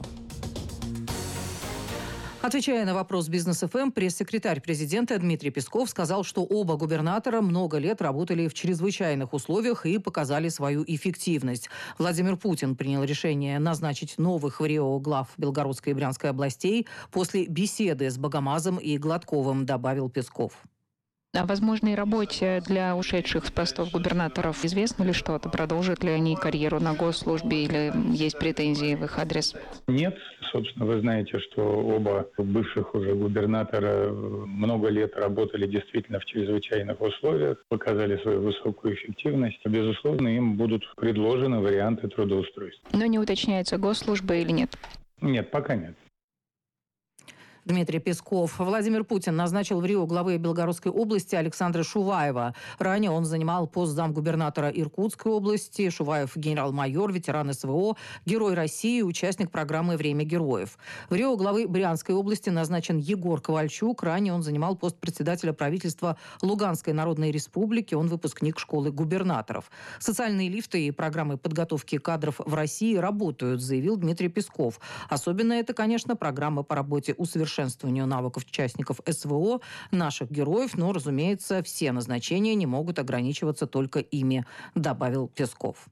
[SPEAKER 3] Отвечая на вопрос Бизнес ФМ, пресс-секретарь президента Дмитрий Песков сказал, что оба губернатора много лет работали в чрезвычайных условиях и показали свою эффективность. Владимир Путин принял решение назначить новых в Рио глав Белгородской и Брянской областей после беседы с Богомазом и Гладковым, добавил Песков.
[SPEAKER 21] О возможной работе для ушедших с постов губернаторов известно ли что-то? Продолжат ли они карьеру на госслужбе или есть претензии в их адрес?
[SPEAKER 22] Нет. Собственно, вы знаете, что оба бывших уже губернатора много лет работали действительно в чрезвычайных условиях, показали свою высокую эффективность. Безусловно, им будут предложены варианты трудоустройства.
[SPEAKER 21] Но не уточняется, госслужба или нет?
[SPEAKER 22] Нет, пока нет.
[SPEAKER 3] Дмитрий Песков. Владимир Путин назначил в Рио главы Белгородской области Александра Шуваева. Ранее он занимал пост замгубернатора Иркутской области. Шуваев – генерал-майор, ветеран СВО, герой России, участник программы «Время героев». В Рио главы Брянской области назначен Егор Ковальчук. Ранее он занимал пост председателя правительства Луганской Народной Республики. Он выпускник школы губернаторов. Социальные лифты и программы подготовки кадров в России работают, заявил Дмитрий Песков. Особенно это, конечно, программа по работе усовершенствованию навыков участников СВО, наших героев, но, разумеется, все назначения не могут ограничиваться только ими, добавил Песков.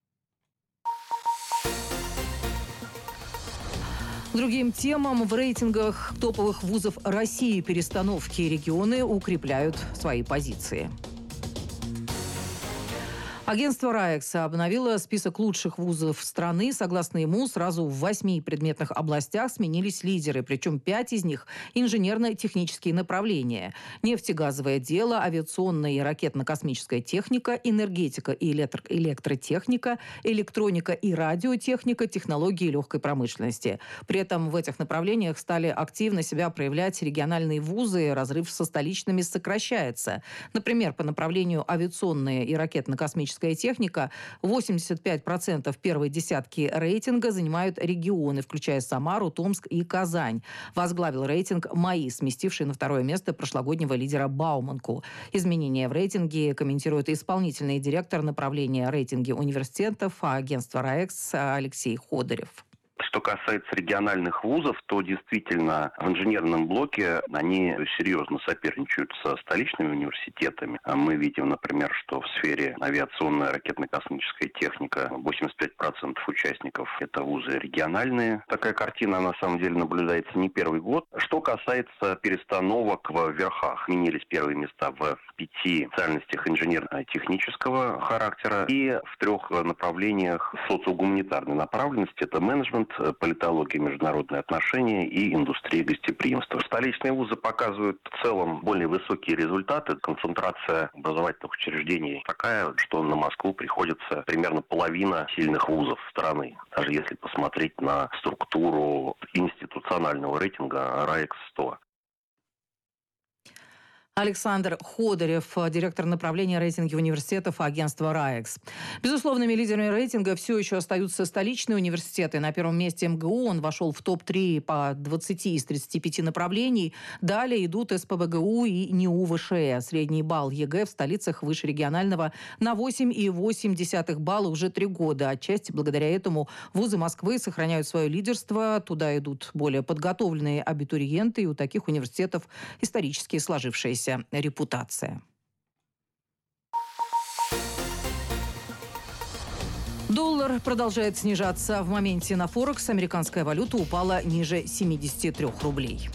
[SPEAKER 3] К другим темам. В рейтингах топовых вузов России перестановки регионы укрепляют свои позиции. Агентство РАЭКС обновило список лучших вузов страны. Согласно ему, сразу в 8 предметных областях сменились лидеры. Причем 5 из них – инженерно-технические направления. Нефтегазовое дело, авиационная и ракетно-космическая техника, энергетика и электротехника, электроника и радиотехника, технологии легкой промышленности. При этом в этих направлениях стали активно себя проявлять региональные вузы. Разрыв со столичными сокращается. Например, по направлению авиационная и ракетно-космическая техника 85% первой десятки рейтинга занимают регионы, включая Самару, Томск и Казань. Возглавил рейтинг МАИ, сместивший на второе место прошлогоднего лидера Бауманку. Изменения в рейтинге комментирует исполнительный директор направления рейтинги университетов агентства РАЭКС Алексей Ходорев.
[SPEAKER 4] Что касается региональных вузов, то действительно в инженерном блоке они серьезно соперничают со столичными университетами. Мы видим, например, что в сфере авиационная, ракетно-космическая техника 85% участников – это вузы региональные. Такая картина на самом деле наблюдается не первый год. Что касается перестановок в верхах, сменились первые места в 5 специальностях инженерно-технического характера и в 3 направлениях социогуманитарной направленности – это менеджмент, политология, международные отношения и индустрия гостеприимства. Столичные вузы показывают в целом более высокие результаты. Концентрация образовательных учреждений такая, что на Москву приходится примерно половина сильных вузов страны. Даже если посмотреть на структуру институционального рейтинга РАЭКС-100.
[SPEAKER 3] Александр Ходорев, директор направления рейтинги университетов агентства РАЭКС. Безусловными лидерами рейтинга все еще остаются столичные университеты. На первом месте МГУ, он вошел в топ-3 по 20 из 35 направлений. Далее идут СПбГУ и НИУ ВШЭ. Средний балл ЕГЭ в столицах выше регионального на 8,8 балла уже 3 года. Отчасти благодаря этому вузы Москвы сохраняют свое лидерство. Туда идут более подготовленные абитуриенты, и у таких университетов исторически сложившиеся репутация. Доллар продолжает снижаться. В моменте на Форекс американская валюта упала ниже 73 рублей.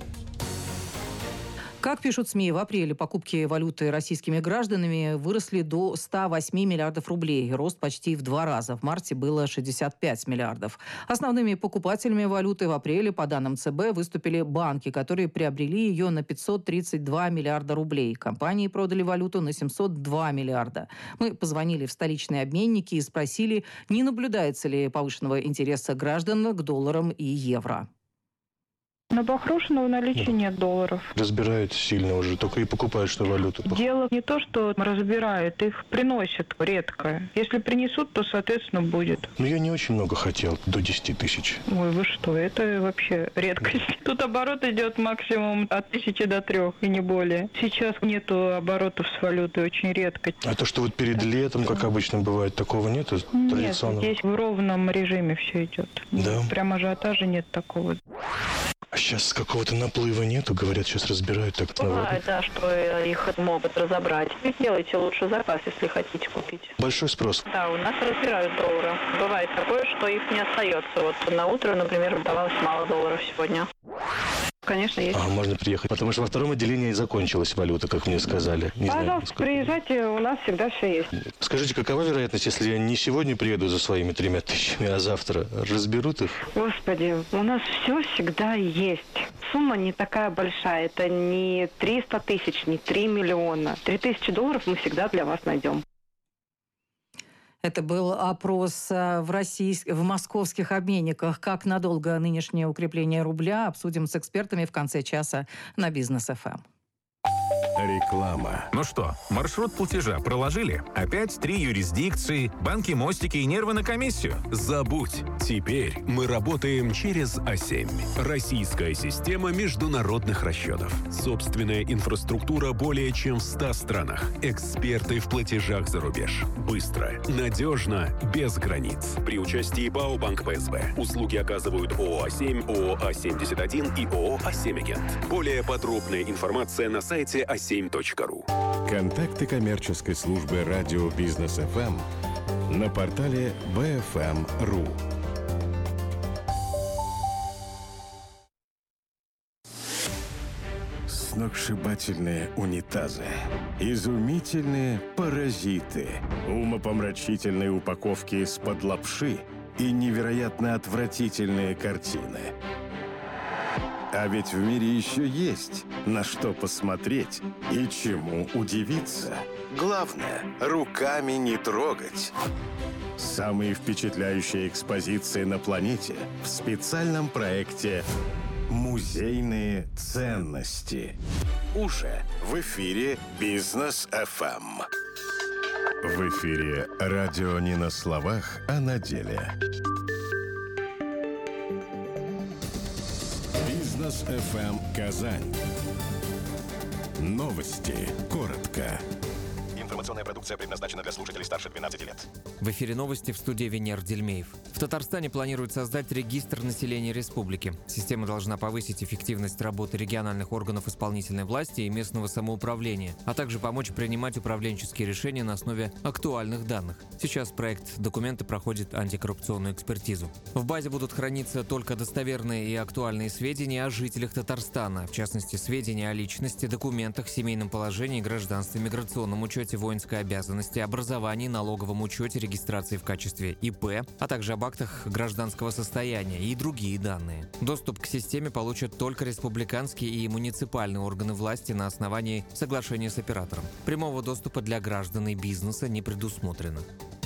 [SPEAKER 3] Как пишут СМИ, в апреле покупки валюты российскими гражданами выросли до 108 миллиардов рублей. Рост почти в 2 раза. В марте было 65 миллиардов. Основными покупателями валюты в апреле, по данным ЦБ, выступили банки, которые приобрели ее на 532 миллиарда рублей. Компании продали валюту на 702 миллиарда. Мы позвонили в столичные обменники и спросили, не наблюдается ли повышенного интереса граждан к долларам и евро.
[SPEAKER 21] На Бахрушина в наличии нет долларов.
[SPEAKER 5] Разбирают сильно уже, только и покупают, что валюту.
[SPEAKER 21] Дело не то, что разбирают, их приносят редко. Если принесут, то, соответственно, будет.
[SPEAKER 5] Но я не очень много хотел, до 10 тысяч.
[SPEAKER 21] Ой, вы что, это вообще редкость. Тут оборот идет максимум от 1000 до 3, и не более. Сейчас нету оборотов с валютой, очень редко.
[SPEAKER 5] А то, что вот перед летом, как обычно бывает, такого нету?
[SPEAKER 21] Нет, здесь в ровном режиме все идет.
[SPEAKER 5] Да?
[SPEAKER 21] Прям ажиотажа нет такого.
[SPEAKER 5] А сейчас какого-то наплыва нету, говорят, сейчас разбирают так.
[SPEAKER 21] Бывает, да, что их могут разобрать. Вы делайте лучше заказ, если хотите купить.
[SPEAKER 5] Большой спрос.
[SPEAKER 21] Да, у нас разбирают доллары. Бывает такое, что их не остается. Вот на утро, например, давалось мало долларов сегодня. Конечно, есть.
[SPEAKER 5] Можно приехать, потому что во втором отделении закончилась валюта, как мне сказали. Не
[SPEAKER 21] Пожалуйста, приезжайте, у нас всегда все есть.
[SPEAKER 5] Скажите, какова вероятность, если я не сегодня приеду за своими 3 тысячами, а завтра разберут их?
[SPEAKER 21] Господи, у нас все всегда есть. Сумма не такая большая, это не 300 тысяч, не 3 миллиона. 3000 долларов мы всегда для вас найдем.
[SPEAKER 3] Это был опрос в московских обменниках. Как надолго нынешнее укрепление рубля, обсудим с экспертами в конце часа на Бизнес ФМ.
[SPEAKER 23] Реклама. Ну что, маршрут платежа проложили? Опять 3 юрисдикции, банки, мостики и нервы на комиссию? Забудь. Теперь мы работаем через А7. Российская система международных расчетов. Собственная инфраструктура более чем в 100 странах. Эксперты в платежах за рубеж. Быстро, надежно, без границ. При участии ПАО «Банк ПСБ». Услуги оказывают ООО «А7», ООО «А71» и ООО «А7-Агент». Более подробная информация на сайте a7.ru.
[SPEAKER 9] Контакты коммерческой службы радио Бизнес ФМ на портале bfm.ru.
[SPEAKER 2] сногсшибательные унитазы, изумительные паразиты, умопомрачительные упаковки из-под лапши и невероятно отвратительные картины. А ведь в мире еще есть на что посмотреть и чему удивиться. Главное, руками не трогать. Самые впечатляющие экспозиции на планете в специальном проекте «Музейные ценности». Уже в эфире Бизнес FM. В эфире радио не на словах, а на деле. Бизнес FM Казань. Новости. Коротко.
[SPEAKER 6] Информационная продукция предназначена для слушателей старше 12 лет.
[SPEAKER 7] В эфире новости в студии Венер Дельмеев. В Татарстане планируют создать регистр населения республики. Система должна повысить эффективность работы региональных органов исполнительной власти и местного самоуправления, а также помочь принимать управленческие решения на основе актуальных данных. Сейчас проект документа проходит антикоррупционную экспертизу. В базе будут храниться только достоверные и актуальные сведения о жителях Татарстана, в частности, сведения о личности, документах, семейном положении, гражданстве, миграционном учете, воинской обязанности, образовании, налоговом учете, регистрации в качестве ИП, а также об актах гражданского состояния и другие данные. Доступ к системе получат только республиканские и муниципальные органы власти на основании соглашения с оператором. Прямого доступа для граждан и бизнеса не предусмотрено.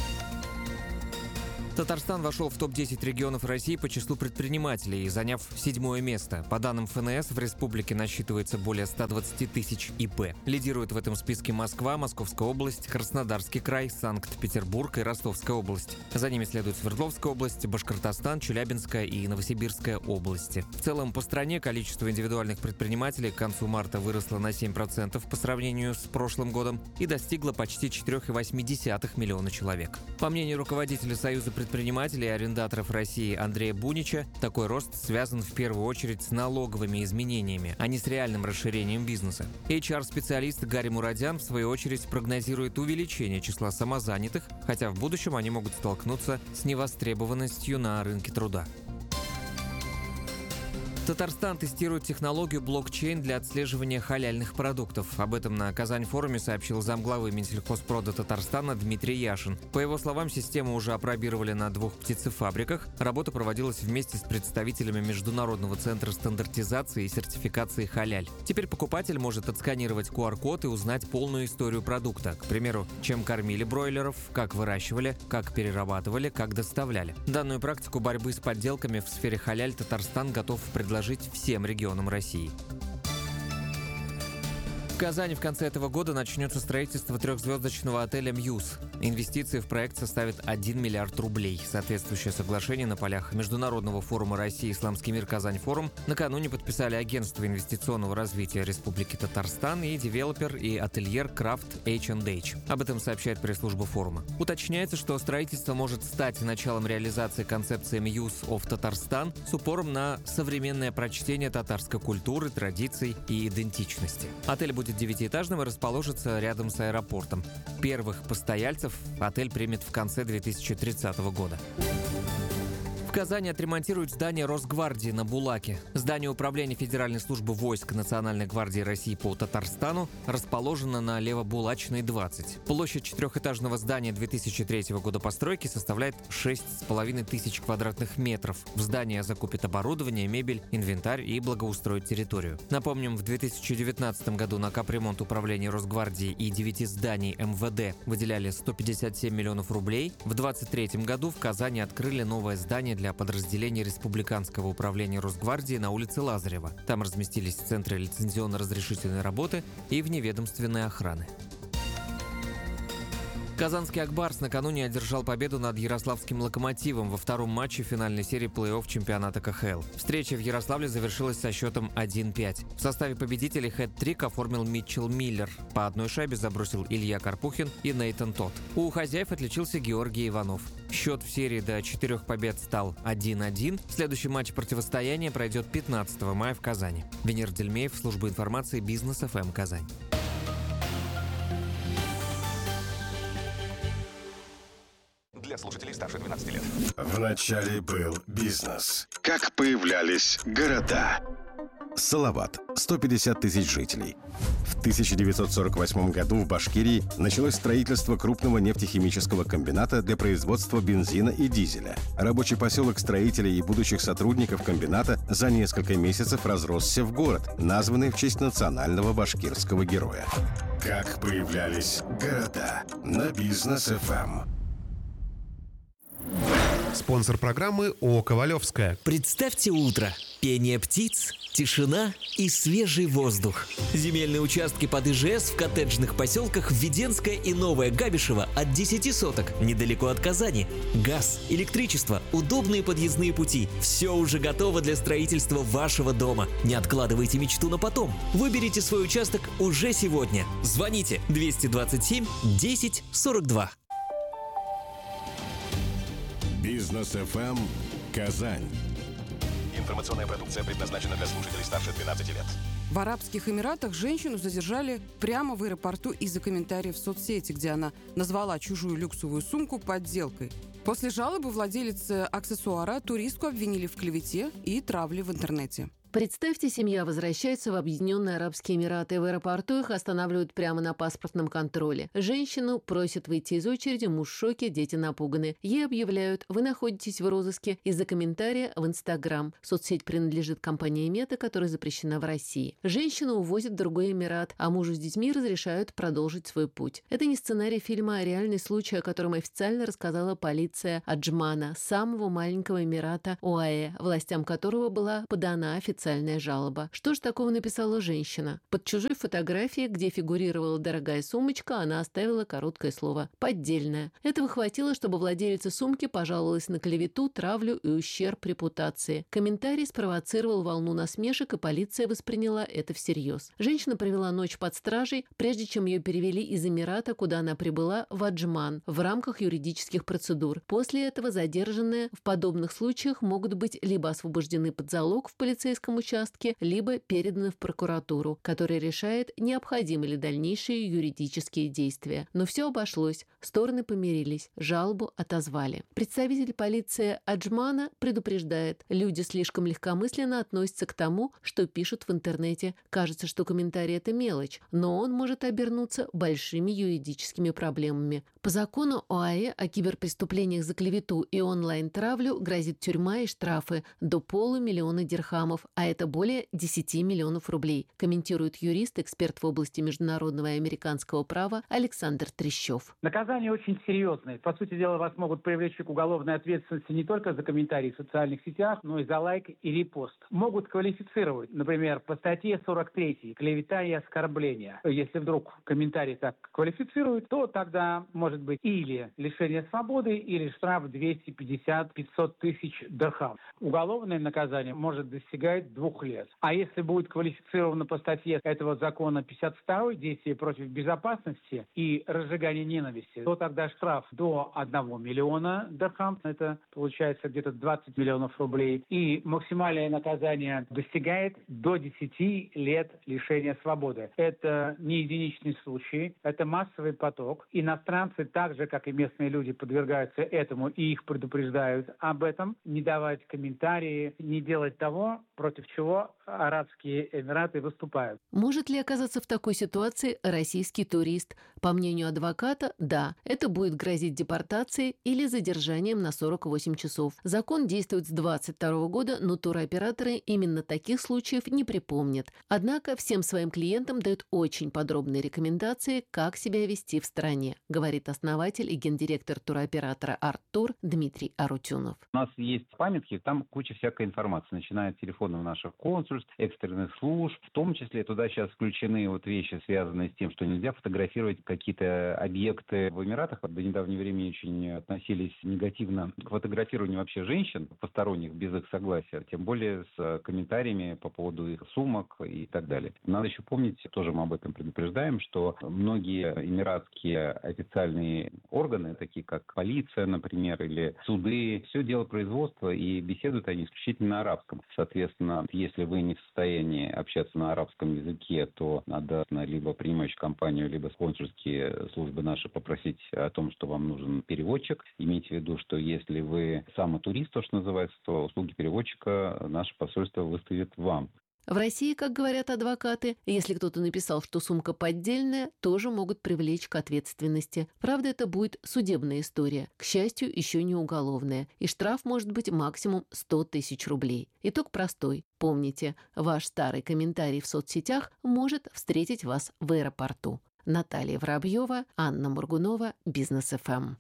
[SPEAKER 7] Татарстан вошел в топ-10 регионов России по числу предпринимателей, заняв 7-е место. По данным ФНС, в республике насчитывается более 120 тысяч ИП. Лидируют в этом списке Москва, Московская область, Краснодарский край, Санкт-Петербург и Ростовская область. За ними следуют Свердловская область, Башкортостан, Челябинская и Новосибирская области. В целом по стране количество индивидуальных предпринимателей к концу марта выросло на 7% по сравнению с прошлым годом и достигло почти 4,8 миллиона человек. По мнению руководителя Союза предпринимателей и арендаторов России Андрея Бунича, такой рост связан в первую очередь с налоговыми изменениями, а не с реальным расширением бизнеса. HR-специалист Гарри Мурадян, в свою очередь, прогнозирует увеличение числа самозанятых, хотя в будущем они могут столкнуться с невостребованностью на рынке труда. Татарстан тестирует технологию блокчейн для отслеживания халяльных продуктов. Об этом на Казань-форуме сообщил замглавы Минсельхозпрода Татарстана Дмитрий Яшин. По его словам, систему уже опробировали на 2 птицефабриках. Работа проводилась вместе с представителями Международного центра стандартизации и сертификации халяль. Теперь покупатель может отсканировать QR-код и узнать полную историю продукта. К примеру, чем кормили бройлеров, как выращивали, как перерабатывали, как доставляли. Данную практику борьбы с подделками в сфере халяль Татарстан готов предложить всем регионам России. В Казани в конце этого года начнется строительство 3-звездочного отеля «Мьюз». Инвестиции в проект составят 1 миллиард рублей. Соответствующее соглашение на полях Международного форума России «Исламский мир Казань-форум» накануне подписали Агентство инвестиционного развития Республики Татарстан и девелопер и ательер Craft H&H. Об этом сообщает пресс-служба форума. Уточняется, что строительство может стать началом реализации концепции «Muse of Татарстан» с упором на современное прочтение татарской культуры, традиций и идентичности. Отель будет 9-этажным и расположится рядом с аэропортом. Первых постояльцев отель примет в конце 2030 года. В Казани отремонтируют здание Росгвардии на Булаке. Здание управления Федеральной службы войск Национальной гвардии России по Татарстану расположено на Левобулачной, 20. Площадь 4-этажного здания 2003 года постройки составляет 6,5 тысяч квадратных метров. В здание закупят оборудование, мебель, инвентарь и благоустроят территорию. Напомним, в 2019 году на капремонт управления Росгвардии и 9 зданий МВД выделяли 157 миллионов рублей. В 2023 году в Казани открыли новое здание для подразделений Республиканского управления Росгвардии на улице Лазарева. Там разместились центры лицензионно-разрешительной работы и вневедомственной охраны. Казанский «Акбарс» накануне одержал победу над ярославским «Локомотивом» во втором матче финальной серии плей-офф чемпионата КХЛ. Встреча в Ярославле завершилась со счетом 1-5. В составе победителей хэт-трик оформил Митчелл Миллер. По одной шайбе забросил Илья Карпухин и Нейтан Тот. У хозяев отличился Георгий Иванов. Счет в серии до 4 побед стал 1-1. Следующий матч противостояния пройдет 15 мая в Казани. Венер Дельмеев, служба информации Бизнес FM Казань.
[SPEAKER 6] Для слушателей старше 12 лет.
[SPEAKER 2] Вначале был бизнес. Как появлялись города. Салават, 150 тысяч жителей. В 1948 году в Башкирии началось строительство крупного нефтехимического комбината для производства бензина и дизеля. Рабочий поселок строителей и будущих сотрудников комбината за несколько месяцев разросся в город, названный в честь национального башкирского героя. Как появлялись города на Бизнес ФМ.
[SPEAKER 11] Спонсор программы ООО «Ковалевская».
[SPEAKER 12] Представьте утро. Пение птиц, тишина и свежий воздух. Земельные участки под ИЖС в коттеджных поселках Введенская и Новая Габишева от 10 соток, недалеко от Казани. Газ, электричество, удобные подъездные пути. Все уже готово для строительства вашего дома. Не откладывайте мечту на потом. Выберите свой участок уже сегодня. Звоните 227 10 42.
[SPEAKER 9] Бизнес ФМ Казань.
[SPEAKER 6] Информационная продукция предназначена для слушателей старше 12 лет.
[SPEAKER 13] В Арабских Эмиратах женщину задержали прямо в аэропорту из-за комментариев в соцсети, где она назвала чужую люксовую сумку подделкой. После жалобы владелицы аксессуара туристку обвинили в клевете и травле в интернете.
[SPEAKER 24] Представьте, семья возвращается в Объединенные Арабские Эмираты. В аэропорту их останавливают прямо на паспортном контроле. Женщину просят выйти из очереди, муж в шоке, дети напуганы. Ей объявляют: вы находитесь в розыске из-за комментария в Инстаграм. Соцсеть принадлежит компании Мета, которая запрещена в России. Женщину увозят в другой Эмират, а мужу с детьми разрешают продолжить свой путь. Это не сценарий фильма, а реальный случай, о котором официально рассказала полиция Аджмана, самого маленького Эмирата ОАЭ, властям которого была подана официальная жалоба. Что же такого написала женщина? Под чужой фотографией, где фигурировала дорогая сумочка, она оставила короткое слово «поддельная». Этого хватило, чтобы владелица сумки пожаловалась на клевету, травлю и ущерб репутации. Комментарий спровоцировал волну насмешек, и полиция восприняла это всерьез. Женщина провела ночь под стражей, прежде чем ее перевели из Эмирата, куда она прибыла, в Аджман, в рамках юридических процедур. После этого задержанные в подобных случаях могут быть либо освобождены под залог в полицейском участке, либо переданы в прокуратуру, которая решает, необходимы ли дальнейшие юридические действия. Но все обошлось, стороны помирились, жалобу отозвали. Представитель полиции Аджмана предупреждает: люди слишком легкомысленно относятся к тому, что пишут в интернете. Кажется, что комментарий – это мелочь, но он может обернуться большими юридическими проблемами. По закону ОАЭ о киберпреступлениях за клевету и онлайн-травлю грозит тюрьма и штрафы до 500 000 дирхамов, а это более 10 миллионов рублей, комментирует юрист, эксперт в области международного и американского права Александр Трещев.
[SPEAKER 25] Наказание очень серьезное. По сути дела, вас могут привлечь к уголовной ответственности не только за комментарии в социальных сетях, но и за лайк и репост. Могут квалифицировать, например, по статье 43 «Клевета и оскорбление». Если вдруг комментарий так квалифицируют, то тогда может быть или лишение свободы, или штраф 250-500 тысяч дирхам. Уголовное наказание может достигать 2 лет. А если будет квалифицировано по статье этого закона 52 «Действие против безопасности и разжигание ненависти», то тогда штраф до 1 миллиона дирхам, это получается где-то 20 миллионов рублей, и максимальное наказание достигает до 10 лет лишения свободы. Это не единичный случай, это массовый поток. Иностранцы, так же, как и местные люди, подвергаются этому, и их предупреждают об этом, не давать комментарии, не делать того, против чего Арабские Эмираты выступают.
[SPEAKER 24] Может ли оказаться в такой ситуации российский турист? По мнению адвоката, да, это будет грозить депортацией или задержанием на 48 часов. Закон действует с 2022 года, но туроператоры именно таких случаев не припомнят. Однако всем своим клиентам дают очень подробные рекомендации, как себя вести в стране, говорит основатель и гендиректор туроператора «Арттур» Дмитрий Арутюнов.
[SPEAKER 26] У нас есть памятки, там куча всякой информации, начиная от телефонов наших консульств, экстренных служб. В том числе туда сейчас включены вещи, связанные с тем, что нельзя фотографировать какие-то объекты в Эмиратах. До недавнего времени очень относились негативно к фотографированию вообще женщин, посторонних, без их согласия. Тем более с комментариями по поводу их сумок и так далее. Надо еще помнить, тоже мы об этом предупреждаем, что многие эмиратские официальные органы, такие как полиция, например, или суды, все дело производства, и беседуют они исключительно на арабском. Соответственно, если вы не в состоянии общаться на арабском языке, то надо либо принимающую компанию, либо консульские службы наши попросить о том, что вам нужен переводчик. Имейте в виду, что если вы самый турист, то, что называется, то услуги переводчика наше посольство выставит вам.
[SPEAKER 24] В России, как говорят адвокаты, если кто-то написал, что сумка поддельная, тоже могут привлечь к ответственности. Правда, это будет судебная история. К счастью, еще не уголовная. И штраф может быть максимум 100 тысяч рублей. Итог простой. Помните, ваш старый комментарий в соцсетях может встретить вас в аэропорту. Наталья Воробьева, Анна Моргунова, Бизнес ФМ.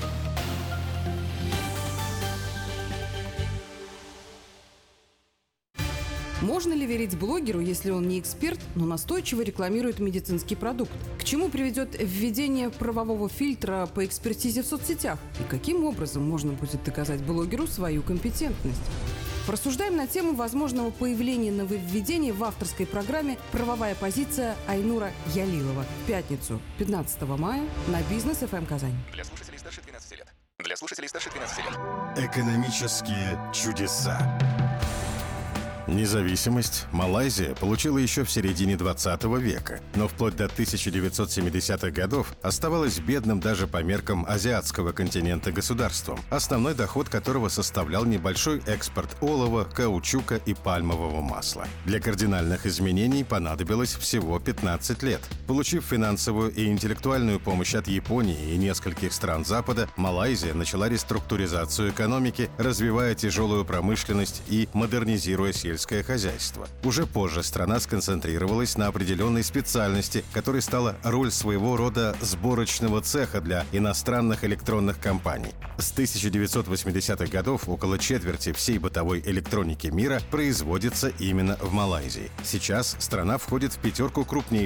[SPEAKER 13] Можно ли верить блогеру, если он не эксперт, но настойчиво рекламирует медицинский продукт? К чему приведет введение правового фильтра по экспертизе в соцсетях? И каким образом можно будет доказать блогеру свою компетентность? Порассуждаем на тему возможного появления нововведений в авторской программе «Правовая позиция» Айнура Ялилова в пятницу, 15 мая на Бизнес ФМ Казань.
[SPEAKER 6] Для слушателей старше 12 лет. Для слушателей старше 12 лет.
[SPEAKER 2] Экономические чудеса. Независимость Малайзия получила еще в середине 20 века, но вплоть до 1970-х годов оставалась бедным даже по меркам азиатского континента государством, основной доход которого составлял небольшой экспорт олова, каучука и пальмового масла. Для кардинальных изменений понадобилось всего 15 лет. Получив финансовую и интеллектуальную помощь от Японии и нескольких стран Запада, Малайзия начала реструктуризацию экономики, развивая тяжелую промышленность и модернизируя сельское хозяйство. Уже позже страна сконцентрировалась на определенной специальности, которой стала роль своего рода сборочного цеха для иностранных электронных компаний. С 1980-х годов около четверти всей бытовой электроники мира производится именно в Малайзии. Сейчас страна входит в 5 крупнейших